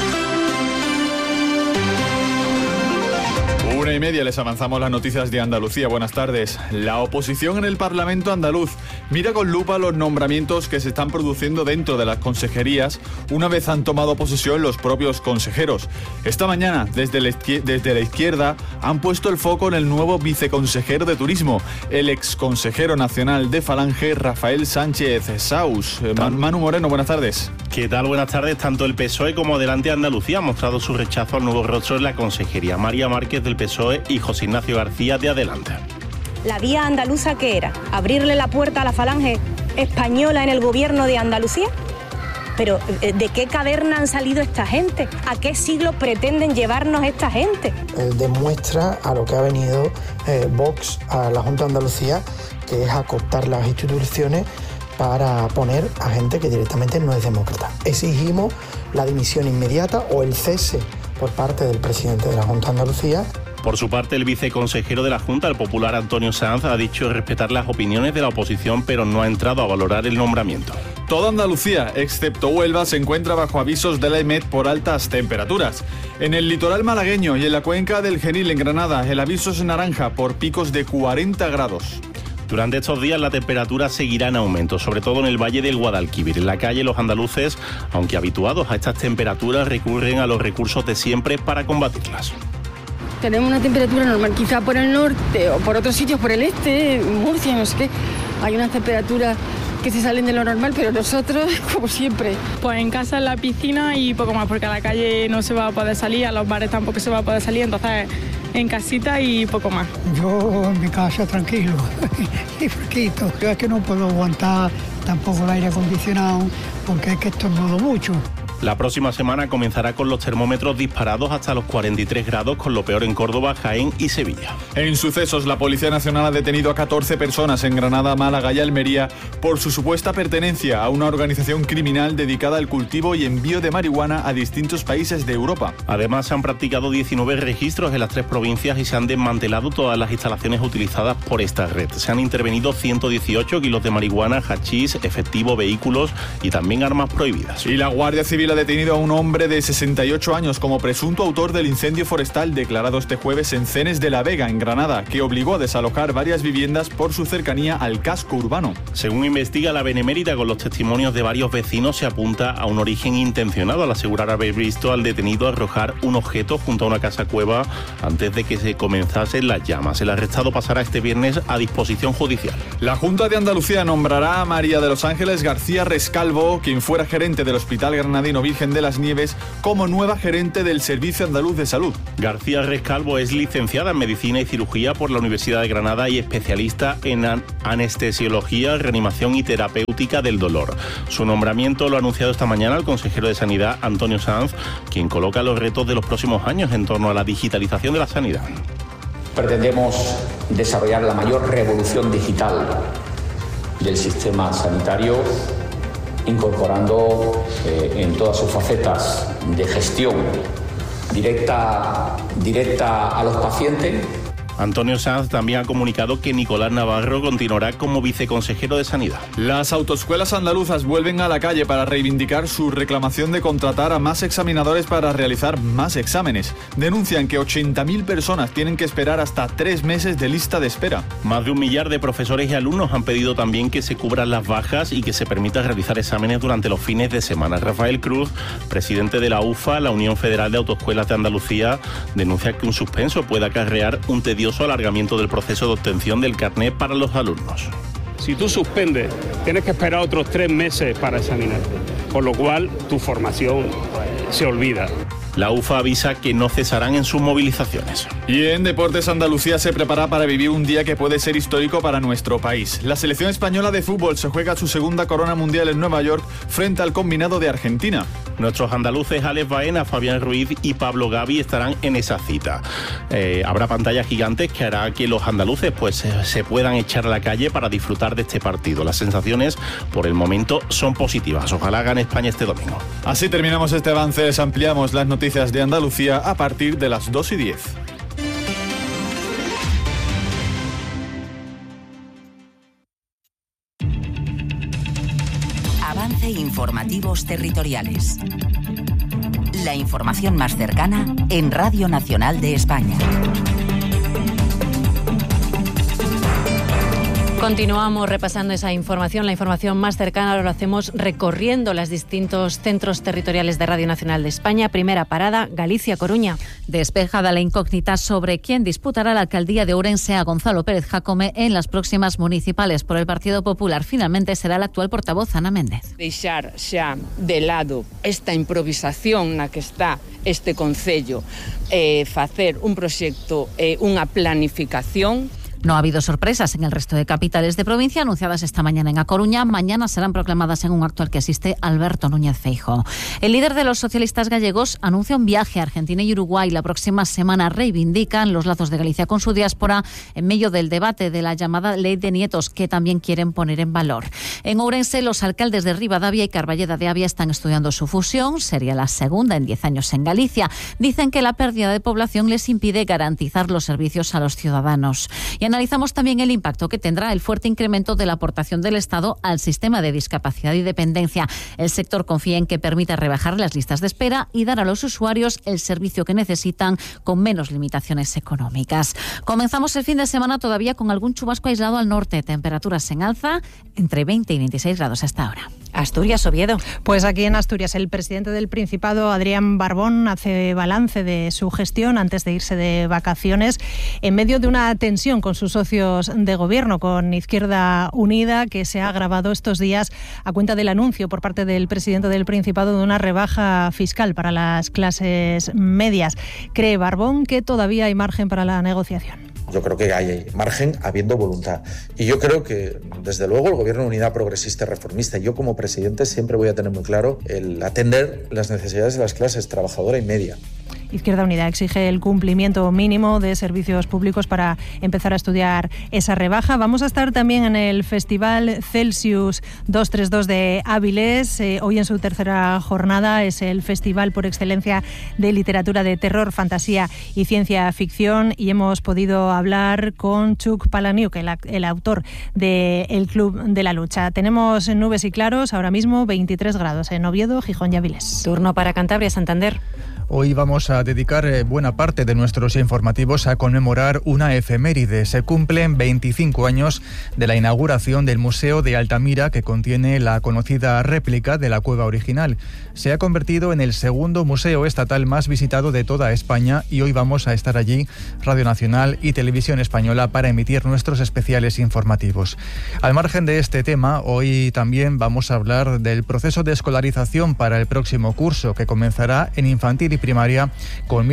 1:30 les avanzamos las noticias de Andalucía. Buenas tardes. La oposición en el Parlamento andaluz mira con lupa los nombramientos que se están produciendo dentro de las consejerías una vez han tomado posesión los propios consejeros. Esta mañana, desde la izquierda, han puesto el foco en el nuevo viceconsejero de Turismo, el exconsejero nacional de Falange, Rafael Sánchez Saus. Manu Moreno, buenas tardes. ¿Qué tal? Buenas tardes. Tanto el PSOE como Adelante Andalucía han mostrado su rechazo al nuevo rostro en la consejería. María Márquez del PSOE y José Ignacio García de Adelante. ¿La vía andaluza qué era? ¿Abrirle la puerta a la Falange española en el gobierno de Andalucía? Pero ¿de qué caverna han salido esta gente? ¿A qué siglo pretenden llevarnos esta gente? Demuestra a lo que ha venido Vox a la Junta de Andalucía, que es acotar las instituciones para poner a gente que directamente no es demócrata. Exigimos la dimisión inmediata o el cese por parte del presidente de la Junta de Andalucía. Por su parte, el viceconsejero de la Junta, el popular Antonio Sanz, ha dicho respetar las opiniones de la oposición, pero no ha entrado a valorar el nombramiento. Toda Andalucía, excepto Huelva, se encuentra bajo avisos de la EMET por altas temperaturas. En el litoral malagueño y en la cuenca del Genil, en Granada, el aviso es naranja por picos de 40 grados. Durante estos días la temperatura seguirá en aumento, sobre todo en el Valle del Guadalquivir. En la calle los andaluces, aunque habituados a estas temperaturas, recurren a los recursos de siempre para combatirlas. Tenemos una temperatura normal, quizá por el norte o por otros sitios, por el este, Murcia, no sé qué. Hay unas temperaturas que se salen de lo normal, pero nosotros, como siempre. Pues en casa, en la piscina y poco más, porque a la calle no se va a poder salir, a los bares tampoco se va a poder salir, entonces en casita y poco más. Yo en mi casa tranquilo y fresquito. Yo es que no puedo aguantar tampoco el aire acondicionado porque es que estornudo mucho. La próxima semana comenzará con los termómetros disparados hasta los 43 grados, con lo peor en Córdoba, Jaén y Sevilla. En sucesos, la Policía Nacional ha detenido a 14 personas en Granada, Málaga y Almería por su supuesta pertenencia a una organización criminal dedicada al cultivo y envío de marihuana a distintos países de Europa. Además, se han practicado 19 registros en las 3 provincias y se han desmantelado todas las instalaciones utilizadas por esta red. Se han intervenido 118 kilos de marihuana, hachís, efectivo, vehículos y también armas prohibidas. Y la Guardia Civil ha detenido a un hombre de 68 años como presunto autor del incendio forestal declarado este jueves en Cenes de la Vega, en Granada, que obligó a desalojar varias viviendas por su cercanía al casco urbano. Según investiga la Benemérita, con los testimonios de varios vecinos, se apunta a un origen intencionado al asegurar haber visto al detenido arrojar un objeto junto a una casa cueva antes de que se comenzasen las llamas. El arrestado pasará este viernes a disposición judicial. La Junta de Andalucía nombrará a María de los Ángeles García Rescalvo, quien fuera gerente del Hospital Granadino Virgen de las Nieves, como nueva gerente del Servicio Andaluz de Salud. García Rescalvo es licenciada en Medicina y Cirugía por la Universidad de Granada y especialista en anestesiología, reanimación y terapéutica del dolor. Su nombramiento lo ha anunciado esta mañana el consejero de Sanidad, Antonio Sanz, quien coloca los retos de los próximos años en torno a la digitalización de la sanidad. Pretendemos desarrollar la mayor revolución digital del sistema sanitario, incorporando en todas sus facetas de gestión directa a los pacientes. Antonio Sanz también ha comunicado que Nicolás Navarro continuará como viceconsejero de Sanidad. Las autoescuelas andaluzas vuelven a la calle para reivindicar su reclamación de contratar a más examinadores para realizar más exámenes. Denuncian que 80.000 personas tienen que esperar hasta 3 meses de lista de espera. Más de 1 millar de profesores y alumnos han pedido también que se cubran las bajas y que se permita realizar exámenes durante los fines de semana. Rafael Cruz, presidente de la UFA, la Unión Federal de Autoescuelas de Andalucía, denuncia que un suspenso puede acarrear un tedioso alargamiento del proceso de obtención del carnet para los alumnos. Si tú suspendes, tienes que esperar otros 3 meses para examinarte, con lo cual tu formación se olvida. La UFA avisa que no cesarán en sus movilizaciones. Y en Deportes, Andalucía se prepara para vivir un día que puede ser histórico para nuestro país. La selección española de fútbol se juega su segunda corona mundial en Nueva York frente al combinado de Argentina. Nuestros andaluces Alex Baena, Fabián Ruiz y Pablo Gavi estarán en esa cita. Habrá pantallas gigantes que hará que los andaluces se puedan echar a la calle para disfrutar de este partido. Las sensaciones por el momento son positivas. Ojalá gane España este domingo. Así terminamos este avance. Les ampliamos las noticias de Andalucía a partir de las 2:10. Avance informativos territoriales. La información más cercana en Radio Nacional de España. Continuamos repasando esa información, la información más cercana. Ahora lo hacemos recorriendo los distintos centros territoriales de Radio Nacional de España. Primera parada, Galicia-Coruña. Despejada la incógnita sobre quién disputará la alcaldía de Ourense a Gonzalo Pérez Jácome en las próximas municipales por el Partido Popular. Finalmente será el actual portavoz, Ana Méndez. Deixar xa de lado esta improvisación na que está este concello, facer un proxecto, unha planificación. No ha habido sorpresas en el resto de capitales de provincia anunciadas esta mañana en A Coruña. Mañana serán proclamadas en un acto al que asiste Alberto Núñez Feijóo. El líder de los socialistas gallegos anuncia un viaje a Argentina y Uruguay. La próxima semana reivindican los lazos de Galicia con su diáspora en medio del debate de la llamada Ley de Nietos, que también quieren poner en valor. En Ourense, los alcaldes de Ribadavia y Carballeda de Avia están estudiando su fusión. Sería la segunda en 10 años en Galicia. Dicen que la pérdida de población les impide garantizar los servicios a los ciudadanos. Y analizamos también el impacto que tendrá el fuerte incremento de la aportación del Estado al sistema de discapacidad y dependencia. El sector confía en que permita rebajar las listas de espera y dar a los usuarios el servicio que necesitan con menos limitaciones económicas. Comenzamos el fin de semana todavía con algún chubasco aislado al norte. Temperaturas en alza entre 20 y 26 grados hasta ahora. Asturias, Oviedo. Pues aquí en Asturias el presidente del Principado, Adrián Barbón, hace balance de su gestión antes de irse de vacaciones en medio de una tensión con sus socios de gobierno, con Izquierda Unida, que se ha agravado estos días a cuenta del anuncio por parte del presidente del Principado de una rebaja fiscal para las clases medias. Cree Barbón que todavía hay margen para la negociación. Yo creo que hay margen habiendo voluntad. Y yo creo que, desde luego, el Gobierno de Unidad Progresista y Reformista, yo como presidente siempre voy a tener muy claro el atender las necesidades de las clases trabajadora y media. Izquierda Unida exige el cumplimiento mínimo de servicios públicos para empezar a estudiar esa rebaja. Vamos a estar también en el Festival Celsius 232 de Áviles. Hoy en su tercera jornada es el festival por excelencia de literatura de terror, fantasía y ciencia ficción, y hemos podido hablar con Chuck Palahniuk, el autor de El Club de la Lucha. Tenemos nubes y claros, ahora mismo 23 grados en Oviedo, Gijón y Áviles. Turno para Cantabria, Santander. Hoy vamos a dedicar buena parte de nuestros informativos a conmemorar una efeméride. Se cumplen 25 años de la inauguración del Museo de Altamira, que contiene la conocida réplica de la cueva original. Se ha convertido en el segundo museo estatal más visitado de toda España y hoy vamos a estar allí, Radio Nacional y Televisión Española, para emitir nuestros especiales informativos. Al margen de este tema, hoy también vamos a hablar del proceso de escolarización para el próximo curso, que comenzará en infantil y primaria con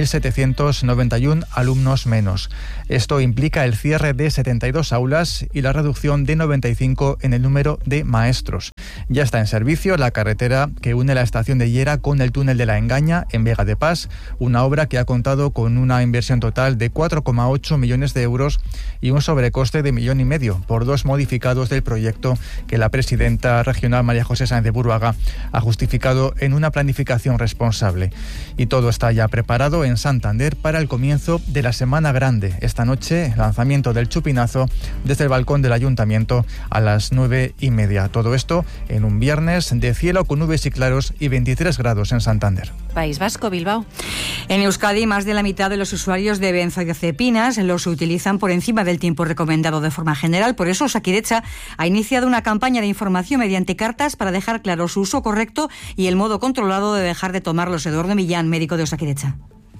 1.791 alumnos menos. Esto implica el cierre de 72 aulas y la reducción de 95 en el número de maestros. Ya está en servicio la carretera que une la estación de Llera con el túnel de la Engaña en Vega de Pas, una obra que ha contado con una inversión total de 4,8 millones de euros y un sobrecoste de 1,5 millones por 2 modificados del proyecto que la presidenta regional María José Sáenz de Buruaga ha justificado en una planificación responsable. Y todo todo está ya preparado en Santander para el comienzo de la Semana Grande. Esta noche, lanzamiento del chupinazo desde el balcón del Ayuntamiento a las 9:30. Todo esto en un viernes de cielo con nubes y claros y 23 grados en Santander. País Vasco, Bilbao. En Euskadi, más de la mitad de los usuarios de benzodiazepinas los utilizan por encima del tiempo recomendado de forma general. Por eso, Osakidetza ha iniciado una campaña de información mediante cartas para dejar claro su uso correcto y el modo controlado de dejar de tomarlos. Eduardo Millán, médico de Osakidetza.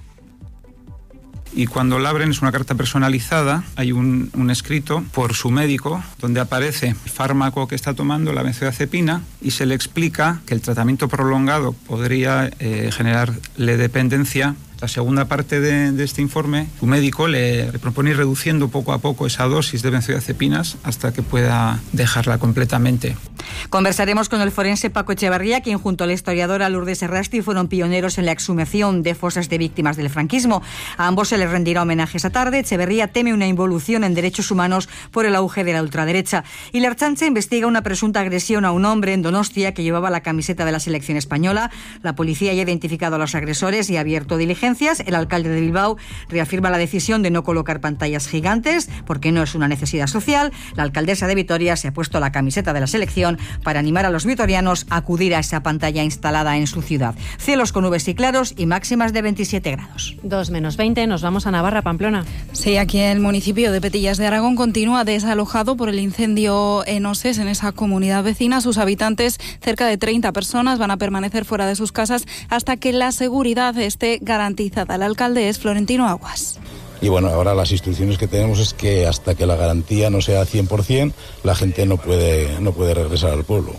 Y cuando la abren es una carta personalizada, hay un escrito por su médico donde aparece el fármaco que está tomando, la benzodiazepina, y se le explica que el tratamiento prolongado podría generarle dependencia. La segunda parte de este informe, su médico le propone ir reduciendo poco a poco esa dosis de benzodiazepinas hasta que pueda dejarla completamente. Conversaremos con el forense Paco Echevarría, quien junto a la historiadora Lourdes Errasti fueron pioneros en la exhumación de fosas de víctimas del franquismo. A ambos se les rendirá homenaje esta tarde. Echevarría teme una involución en derechos humanos por el auge de la ultraderecha. Y la Ertzaintza investiga una presunta agresión a un hombre en Donostia que llevaba la camiseta de la selección española. La policía ya ha identificado a los agresores y ha abierto diligencias. El alcalde de Bilbao reafirma la decisión de no colocar pantallas gigantes porque no es una necesidad social. La alcaldesa de Vitoria se ha puesto la camiseta de la selección para animar a los vitorianos a acudir a esa pantalla instalada en su ciudad. Cielos con nubes y claros y máximas de 27 grados. 2-20, nos vamos a Navarra, Pamplona. Sí, aquí el municipio de Petillas de Aragón continúa desalojado por el incendio en Oses, en esa comunidad vecina. Sus habitantes, cerca de 30 personas, van a permanecer fuera de sus casas hasta que la seguridad esté garantizada. El alcalde es Florentino Aguas. Y bueno, ahora las instrucciones que tenemos es que hasta que la garantía no sea 100%, la gente no puede regresar al pueblo.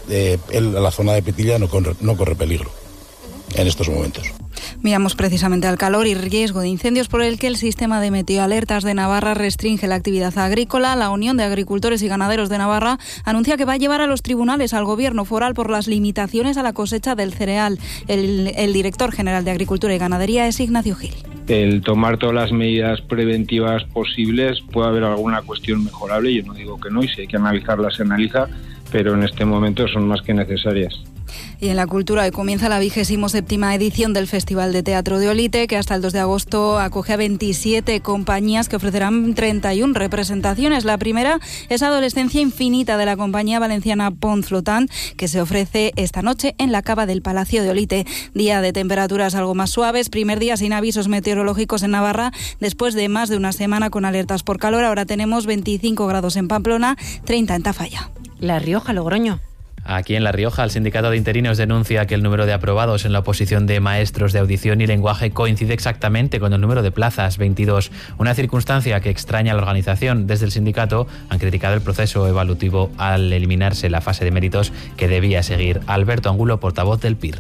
La zona de Petilla no corre peligro en estos momentos. Miramos precisamente al calor y riesgo de incendios por el que el sistema de meteoalertas de Navarra restringe la actividad agrícola. La Unión de Agricultores y Ganaderos de Navarra anuncia que va a llevar a los tribunales al gobierno foral por las limitaciones a la cosecha del cereal. El director general de Agricultura y Ganadería es Ignacio Gil. El tomar todas las medidas preventivas posibles, puede haber alguna cuestión mejorable, yo no digo que no, y si hay que analizarlas se analiza, pero en este momento son más que necesarias. Y en la cultura, hoy comienza la 27ª edición del Festival de Teatro de Olite, que hasta el 2 de agosto acoge a 27 compañías que ofrecerán 31 representaciones. La primera es Adolescencia Infinita, de la compañía valenciana Pont Flotant, que se ofrece esta noche en la cava del Palacio de Olite. Día de temperaturas algo más suaves, primer día sin avisos meteorológicos en Navarra, después de más de una semana con alertas por calor. Ahora tenemos 25 grados en Pamplona, 30 en Tafalla. La Rioja, Logroño. Aquí en La Rioja, el sindicato de interinos denuncia que el número de aprobados en la oposición de maestros de audición y lenguaje coincide exactamente con el número de plazas, 22. Una circunstancia que extraña a la organización. Desde el sindicato han criticado el proceso evolutivo al eliminarse la fase de méritos que debía seguir. Alberto Angulo, portavoz del PIR.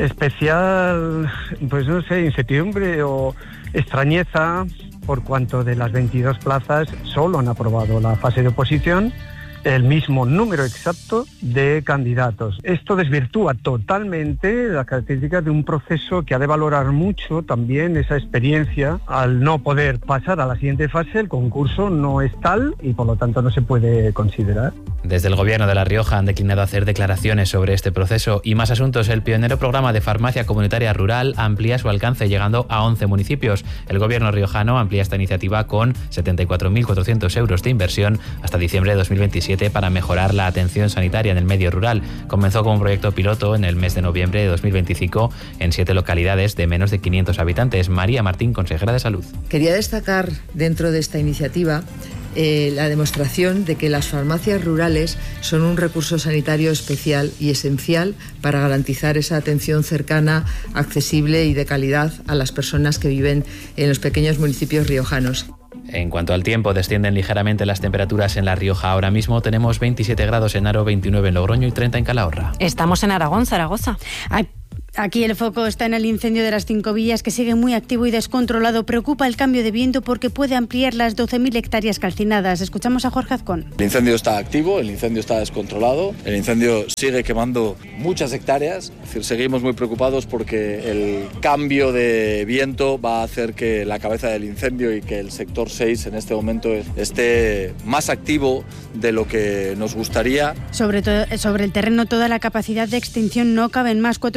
Especial, pues no sé, incertidumbre o extrañeza por cuanto de las 22 plazas solo han aprobado la fase de oposición el mismo número exacto de candidatos. Esto desvirtúa totalmente las características de un proceso que ha de valorar mucho también esa experiencia. Al no poder pasar a la siguiente fase, el concurso no es tal y por lo tanto no se puede considerar. Desde el Gobierno de La Rioja han declinado hacer declaraciones sobre este proceso y más asuntos. El pionero programa de farmacia comunitaria rural amplía su alcance llegando a 11 municipios. El Gobierno riojano amplía esta iniciativa con 74.400 euros de inversión hasta diciembre de 2027 para mejorar la atención sanitaria en el medio rural. Comenzó como un proyecto piloto en el mes de noviembre de 2025 en 7 localidades de menos de 500 habitantes. María Martín, consejera de Salud. Quería destacar dentro de esta iniciativa la demostración de que las farmacias rurales son un recurso sanitario especial y esencial para garantizar esa atención cercana, accesible y de calidad a las personas que viven en los pequeños municipios riojanos. En cuanto al tiempo, descienden ligeramente las temperaturas en La Rioja. Ahora mismo tenemos 27 grados en Haro, 29 en Logroño y 30 en Calahorra. Estamos en Aragón, Zaragoza. Aquí el foco está en el incendio de las 5 villas, que sigue muy activo y descontrolado. Preocupa el cambio de viento porque puede ampliar las 12.000 hectáreas calcinadas. Escuchamos a Jorge Azcón. El incendio está activo, el incendio está descontrolado, el incendio sigue quemando muchas hectáreas. Es decir, seguimos muy preocupados porque el cambio de viento va a hacer que la cabeza del incendio y que el sector 6 en este momento esté más activo de lo que nos gustaría. Sobre el terreno, toda la capacidad de extinción no caben más. 400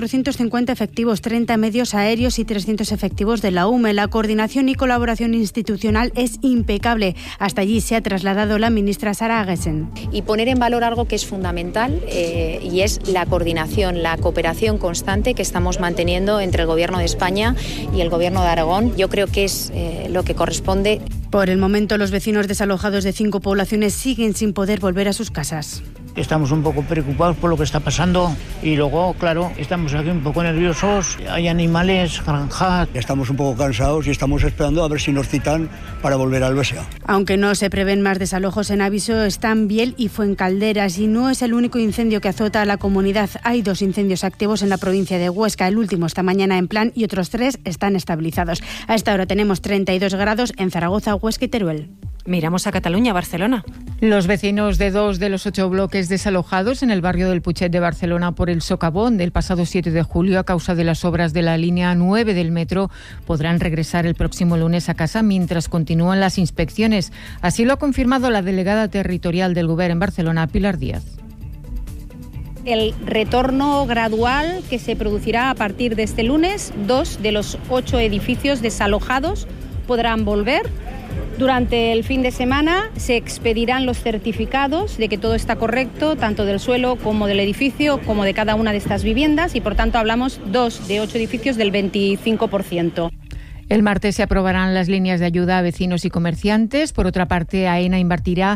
150 efectivos, 30 medios aéreos y 300 efectivos de la UME. La coordinación y colaboración institucional es impecable. Hasta allí se ha trasladado la ministra Sara Agesen. Y poner en valor algo que es fundamental y es la coordinación, la cooperación constante que estamos manteniendo entre el Gobierno de España y el Gobierno de Aragón. Yo creo que es lo que corresponde. Por el momento, los vecinos desalojados de 5 poblaciones siguen sin poder volver a sus casas. Estamos un poco preocupados por lo que está pasando y luego, claro, estamos aquí un poco nerviosos. Hay animales, granjas. Estamos un poco cansados y estamos esperando a ver si nos citan para volver al BSA. Aunque no se prevén más desalojos, en aviso están Biel y Fuencalderas, y no es el único incendio que azota a la comunidad. Hay 2 incendios activos en la provincia de Huesca, el último esta mañana en Plan y otros 3 están estabilizados. A esta hora tenemos 32 grados en Zaragoza, Huesca y Teruel. Miramos a Cataluña, Barcelona. Los vecinos de 2 de los 8 bloques desalojados en el barrio del Putxet de Barcelona por el socavón del pasado 7 de julio a causa de las obras de la línea 9 del metro podrán regresar el próximo lunes a casa mientras continúan las inspecciones. Así lo ha confirmado la delegada territorial del Govern en Barcelona, Pilar Díaz. El retorno gradual que se producirá a partir de este lunes, 2 de los 8 edificios desalojados podrán volver. Durante el fin de semana se expedirán los certificados de que todo está correcto, tanto del suelo como del edificio, como de cada una de estas viviendas, y por tanto hablamos 2 de 8 edificios del 25%. El martes se aprobarán las líneas de ayuda a vecinos y comerciantes. Por otra parte, AENA invertirá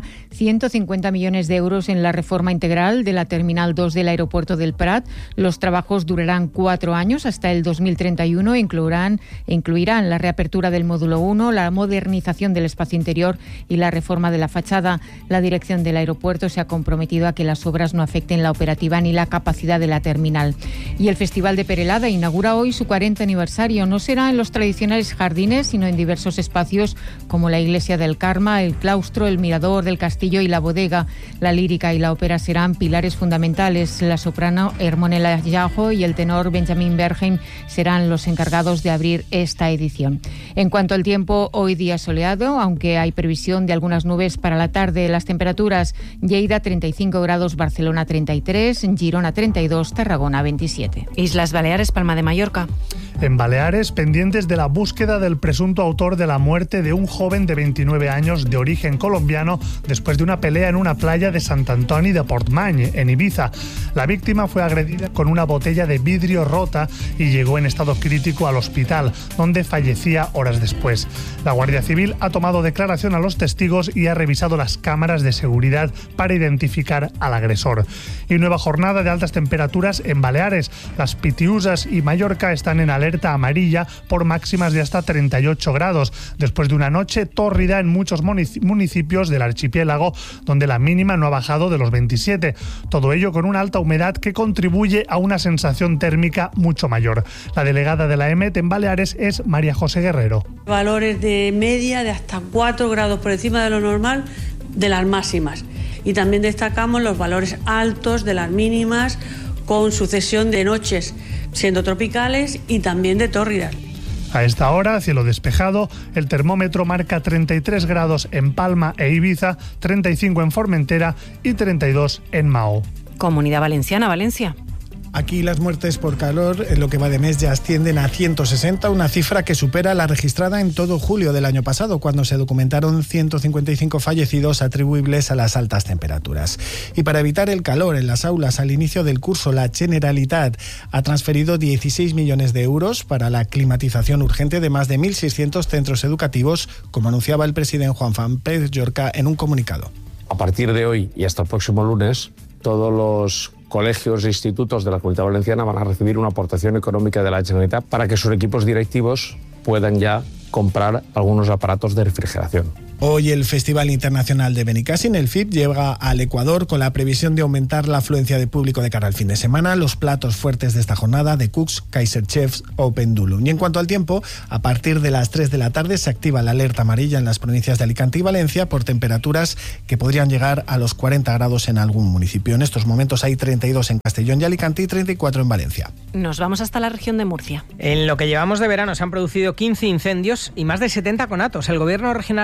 150 millones de euros en la reforma integral de la Terminal 2 del aeropuerto del Prat. Los trabajos durarán 4 años hasta el 2031 e incluirán la reapertura del módulo 1, la modernización del espacio interior y la reforma de la fachada. La dirección del aeropuerto se ha comprometido a que las obras no afecten la operativa ni la capacidad de la terminal. Y el Festival de Perelada inaugura hoy su 40 aniversario. No será en los tradicionales jardines, sino en diversos espacios como la Iglesia del Carme, el claustro, el mirador del castillo y la bodega. La lírica y la ópera serán pilares fundamentales. La soprano Hermonella Yajo y el tenor Benjamin Bergheim serán los encargados de abrir esta edición. En cuanto al tiempo, hoy día soleado, aunque hay previsión de algunas nubes para la tarde. Las temperaturas: Lleida 35 grados, Barcelona 33, Girona 32, Tarragona 27. Islas Baleares, Palma de Mallorca. En Baleares, pendientes de la búsqueda del presunto autor de la muerte de un joven de 29 años de origen colombiano después de una pelea en una playa de Sant Antoni de Portmany, en Ibiza. La víctima fue agredida con una botella de vidrio rota y llegó en estado crítico al hospital, donde fallecía horas después. La Guardia Civil ha tomado declaración a los testigos y ha revisado las cámaras de seguridad para identificar al agresor. Y nueva jornada de altas temperaturas en Baleares. Las Pitiusas y Mallorca están en alerta amarilla por máximas de hasta 38 grados, después de una noche tórrida en muchos municipios del archipiélago, donde la mínima no ha bajado de los 27. Todo ello con una alta humedad que contribuye a una sensación térmica mucho mayor. La delegada de la EMET en Baleares es María José Guerrero. Valores de media de hasta 4 grados por encima de lo normal de las máximas. Y también destacamos los valores altos de las mínimas, con sucesión de noches siendo tropicales y también de tórridas. A esta hora, cielo despejado, el termómetro marca 33 grados en Palma e Ibiza, 35 en Formentera y 32 en Mao. Comunidad Valenciana, Valencia. Aquí las muertes por calor en lo que va de mes ya ascienden a 160, una cifra que supera la registrada en todo julio del año pasado, cuando se documentaron 155 fallecidos atribuibles a las altas temperaturas. Y para evitar el calor en las aulas al inicio del curso, la Generalitat ha transferido 16 millones de euros para la climatización urgente de más de 1.600 centros educativos, como anunciaba el presidente Juan Pérez Llorca en un comunicado. A partir de hoy y hasta el próximo lunes, todos los colegios e institutos de la Comunidad Valenciana van a recibir una aportación económica de la Generalitat para que sus equipos directivos puedan ya comprar algunos aparatos de refrigeración. Hoy el Festival Internacional de Benicàssim, el FIB, llega al Ecuador con la previsión de aumentar la afluencia de público de cara al fin de semana. Los platos fuertes de esta jornada: de Cooks, Kaiser Chefs o Pendulum. Y en cuanto al tiempo, a partir de las 3 de la tarde se activa la alerta amarilla en las provincias de Alicante y Valencia por temperaturas que podrían llegar a los 40 grados en algún municipio. En estos momentos hay 32 en Castellón y Alicante y 34 en Valencia. Nos vamos hasta la región de Murcia. En lo que llevamos de verano se han producido 15 incendios y más de 70 conatos. El gobierno regional ha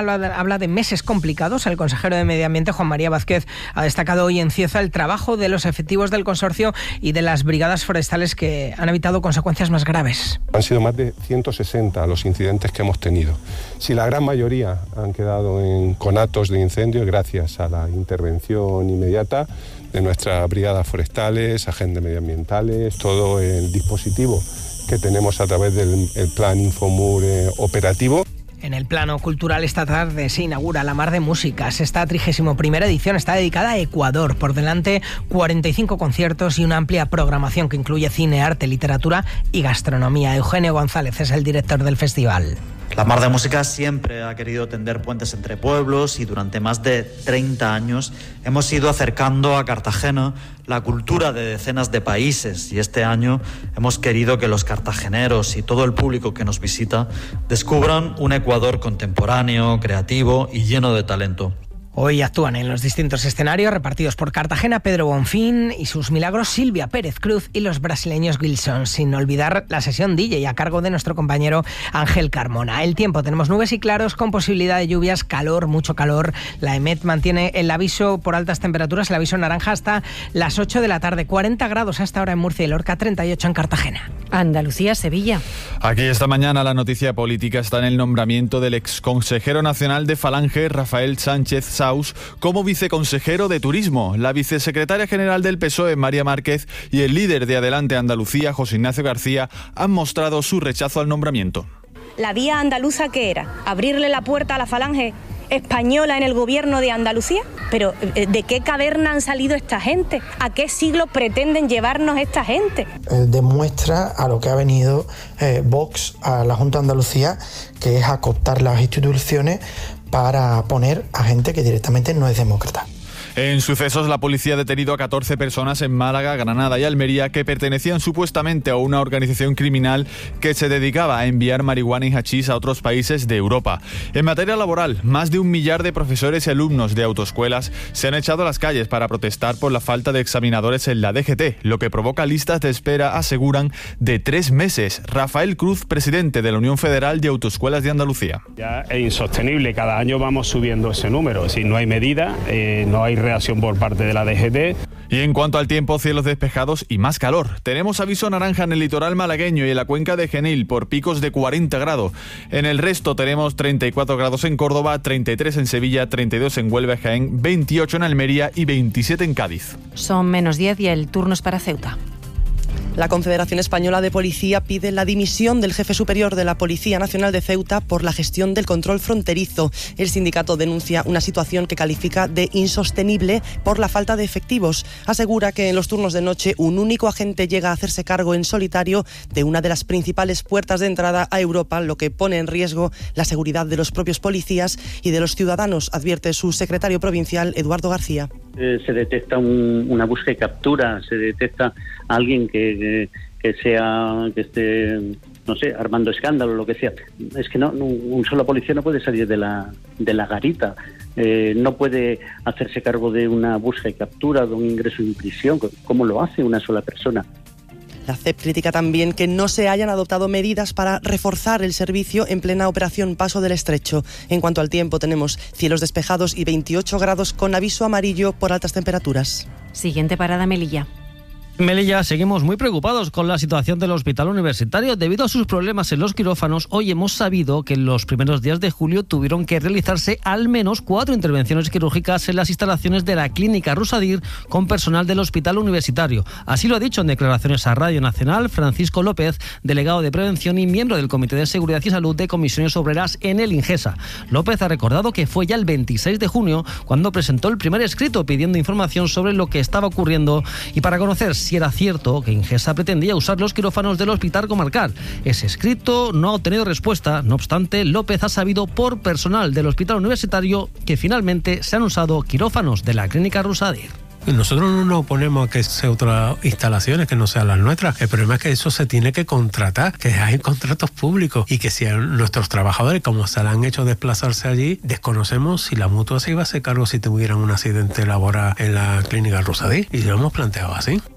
habla de meses complicados. El consejero de Medio Ambiente, Juan María Vázquez, ha destacado hoy en Cieza el trabajo de los efectivos del consorcio y de las brigadas forestales que han evitado consecuencias más graves. Han sido más de 160 los incidentes que hemos tenido. Si la gran mayoría han quedado en conatos de incendio, gracias a la intervención inmediata de nuestras brigadas forestales, agentes medioambientales, todo el dispositivo que tenemos a través del plan Infomur operativo. En el plano cultural, esta tarde se inaugura la Mar de Músicas. Esta 31ª edición está dedicada a Ecuador. Por delante, 45 conciertos y una amplia programación que incluye cine, arte, literatura y gastronomía. Eugenio González es el director del festival. La Mar de Música siempre ha querido tender puentes entre pueblos y durante más de 30 años hemos ido acercando a Cartagena la cultura de decenas de países, y este año hemos querido que los cartageneros y todo el público que nos visita descubran un Ecuador contemporáneo, creativo y lleno de talento. Hoy actúan en los distintos escenarios repartidos por Cartagena Pedro Bonfín y sus milagros Silvia Pérez Cruz y los brasileños Gilson, sin olvidar la sesión DJ a cargo de nuestro compañero Ángel Carmona. El tiempo, tenemos nubes y claros con posibilidad de lluvias, calor, mucho calor. La EMET mantiene el aviso por altas temperaturas, el aviso naranja hasta las 8 de la tarde. 40 grados hasta ahora en Murcia y Lorca, 38 en Cartagena. Andalucía, Sevilla. Aquí esta mañana la noticia política está en el nombramiento del exconsejero nacional de Falange, Rafael Sánchez Saus, como viceconsejero de Turismo. La vicesecretaria general del PSOE, María Márquez, y el líder de Adelante Andalucía, José Ignacio García, han mostrado su rechazo al nombramiento. ¿La vía andaluza qué era? ¿Abrirle la puerta a la Falange española en el gobierno de Andalucía? Pero ¿de qué caverna han salido esta gente? ¿A qué siglo pretenden llevarnos esta gente? Demuestra a lo que ha venido Vox a la Junta de Andalucía, que es a cooptar las instituciones para poner a gente que directamente no es demócrata. En sucesos, la policía ha detenido a 14 personas en Málaga, Granada y Almería que pertenecían supuestamente a una organización criminal que se dedicaba a enviar marihuana y hachís a otros países de Europa. En materia laboral, más de 1 millar de profesores y alumnos de autoescuelas se han echado a las calles para protestar por la falta de examinadores en la DGT, lo que provoca listas de espera, aseguran, de 3 meses. Rafael Cruz, presidente de la Unión Federal de Autoescuelas de Andalucía. Ya es insostenible, cada año vamos subiendo ese número. Si no hay medida, no hay reacción por parte de la DGT. Y en cuanto al tiempo, cielos despejados y más calor. Tenemos aviso naranja en el litoral malagueño y en la cuenca de Genil por picos de 40 grados. En el resto tenemos 34 grados en Córdoba, 33 en Sevilla, 32 en Huelva y Jaén, 28 en Almería y 27 en Cádiz. Son -10 y el turno es para Ceuta. La Confederación Española de Policía pide la dimisión del jefe superior de la Policía Nacional de Ceuta por la gestión del control fronterizo. El sindicato denuncia una situación que califica de insostenible por la falta de efectivos. Asegura que en los turnos de noche un único agente llega a hacerse cargo en solitario de una de las principales puertas de entrada a Europa, lo que pone en riesgo la seguridad de los propios policías y de los ciudadanos, advierte su secretario provincial, Eduardo García. Se detecta una búsqueda y captura, se detecta a alguien que esté, no sé, armando escándalo, lo que sea. Es que no, un solo policía no puede salir de la garita, no puede hacerse cargo de una búsqueda y captura, de un ingreso en prisión, como lo hace una sola persona. La CEP critica también que no se hayan adoptado medidas para reforzar el servicio en plena operación Paso del Estrecho. En cuanto al tiempo, tenemos cielos despejados y 28 grados con aviso amarillo por altas temperaturas. Siguiente parada, Melilla. En Melilla seguimos muy preocupados con la situación del hospital universitario. Debido a sus problemas en los quirófanos, hoy hemos sabido que en los primeros días de julio tuvieron que realizarse al menos 4 intervenciones quirúrgicas en las instalaciones de la clínica Rusadir con personal del hospital universitario. Así lo ha dicho en declaraciones a Radio Nacional Francisco López, delegado de Prevención y miembro del Comité de Seguridad y Salud de Comisiones Obreras en el Ingesa. López ha recordado que fue ya el 26 de junio cuando presentó el primer escrito pidiendo información sobre lo que estaba ocurriendo y para conocer si era cierto que Ingesa pretendía usar los quirófanos del hospital comarcal. Ese escrito no ha obtenido respuesta. No obstante, López ha sabido por personal del hospital universitario que finalmente se han usado quirófanos de la clínica Rusadir. Nosotros no nos oponemos a que sea otras instalaciones que no sean las nuestras. El problema es que eso se tiene que contratar, que hay contratos públicos y que si nuestros trabajadores, como se le han hecho desplazarse allí, desconocemos si la mutua se iba a hacer cargo si tuvieran un accidente laboral en la clínica Rusadir, y lo hemos planteado así.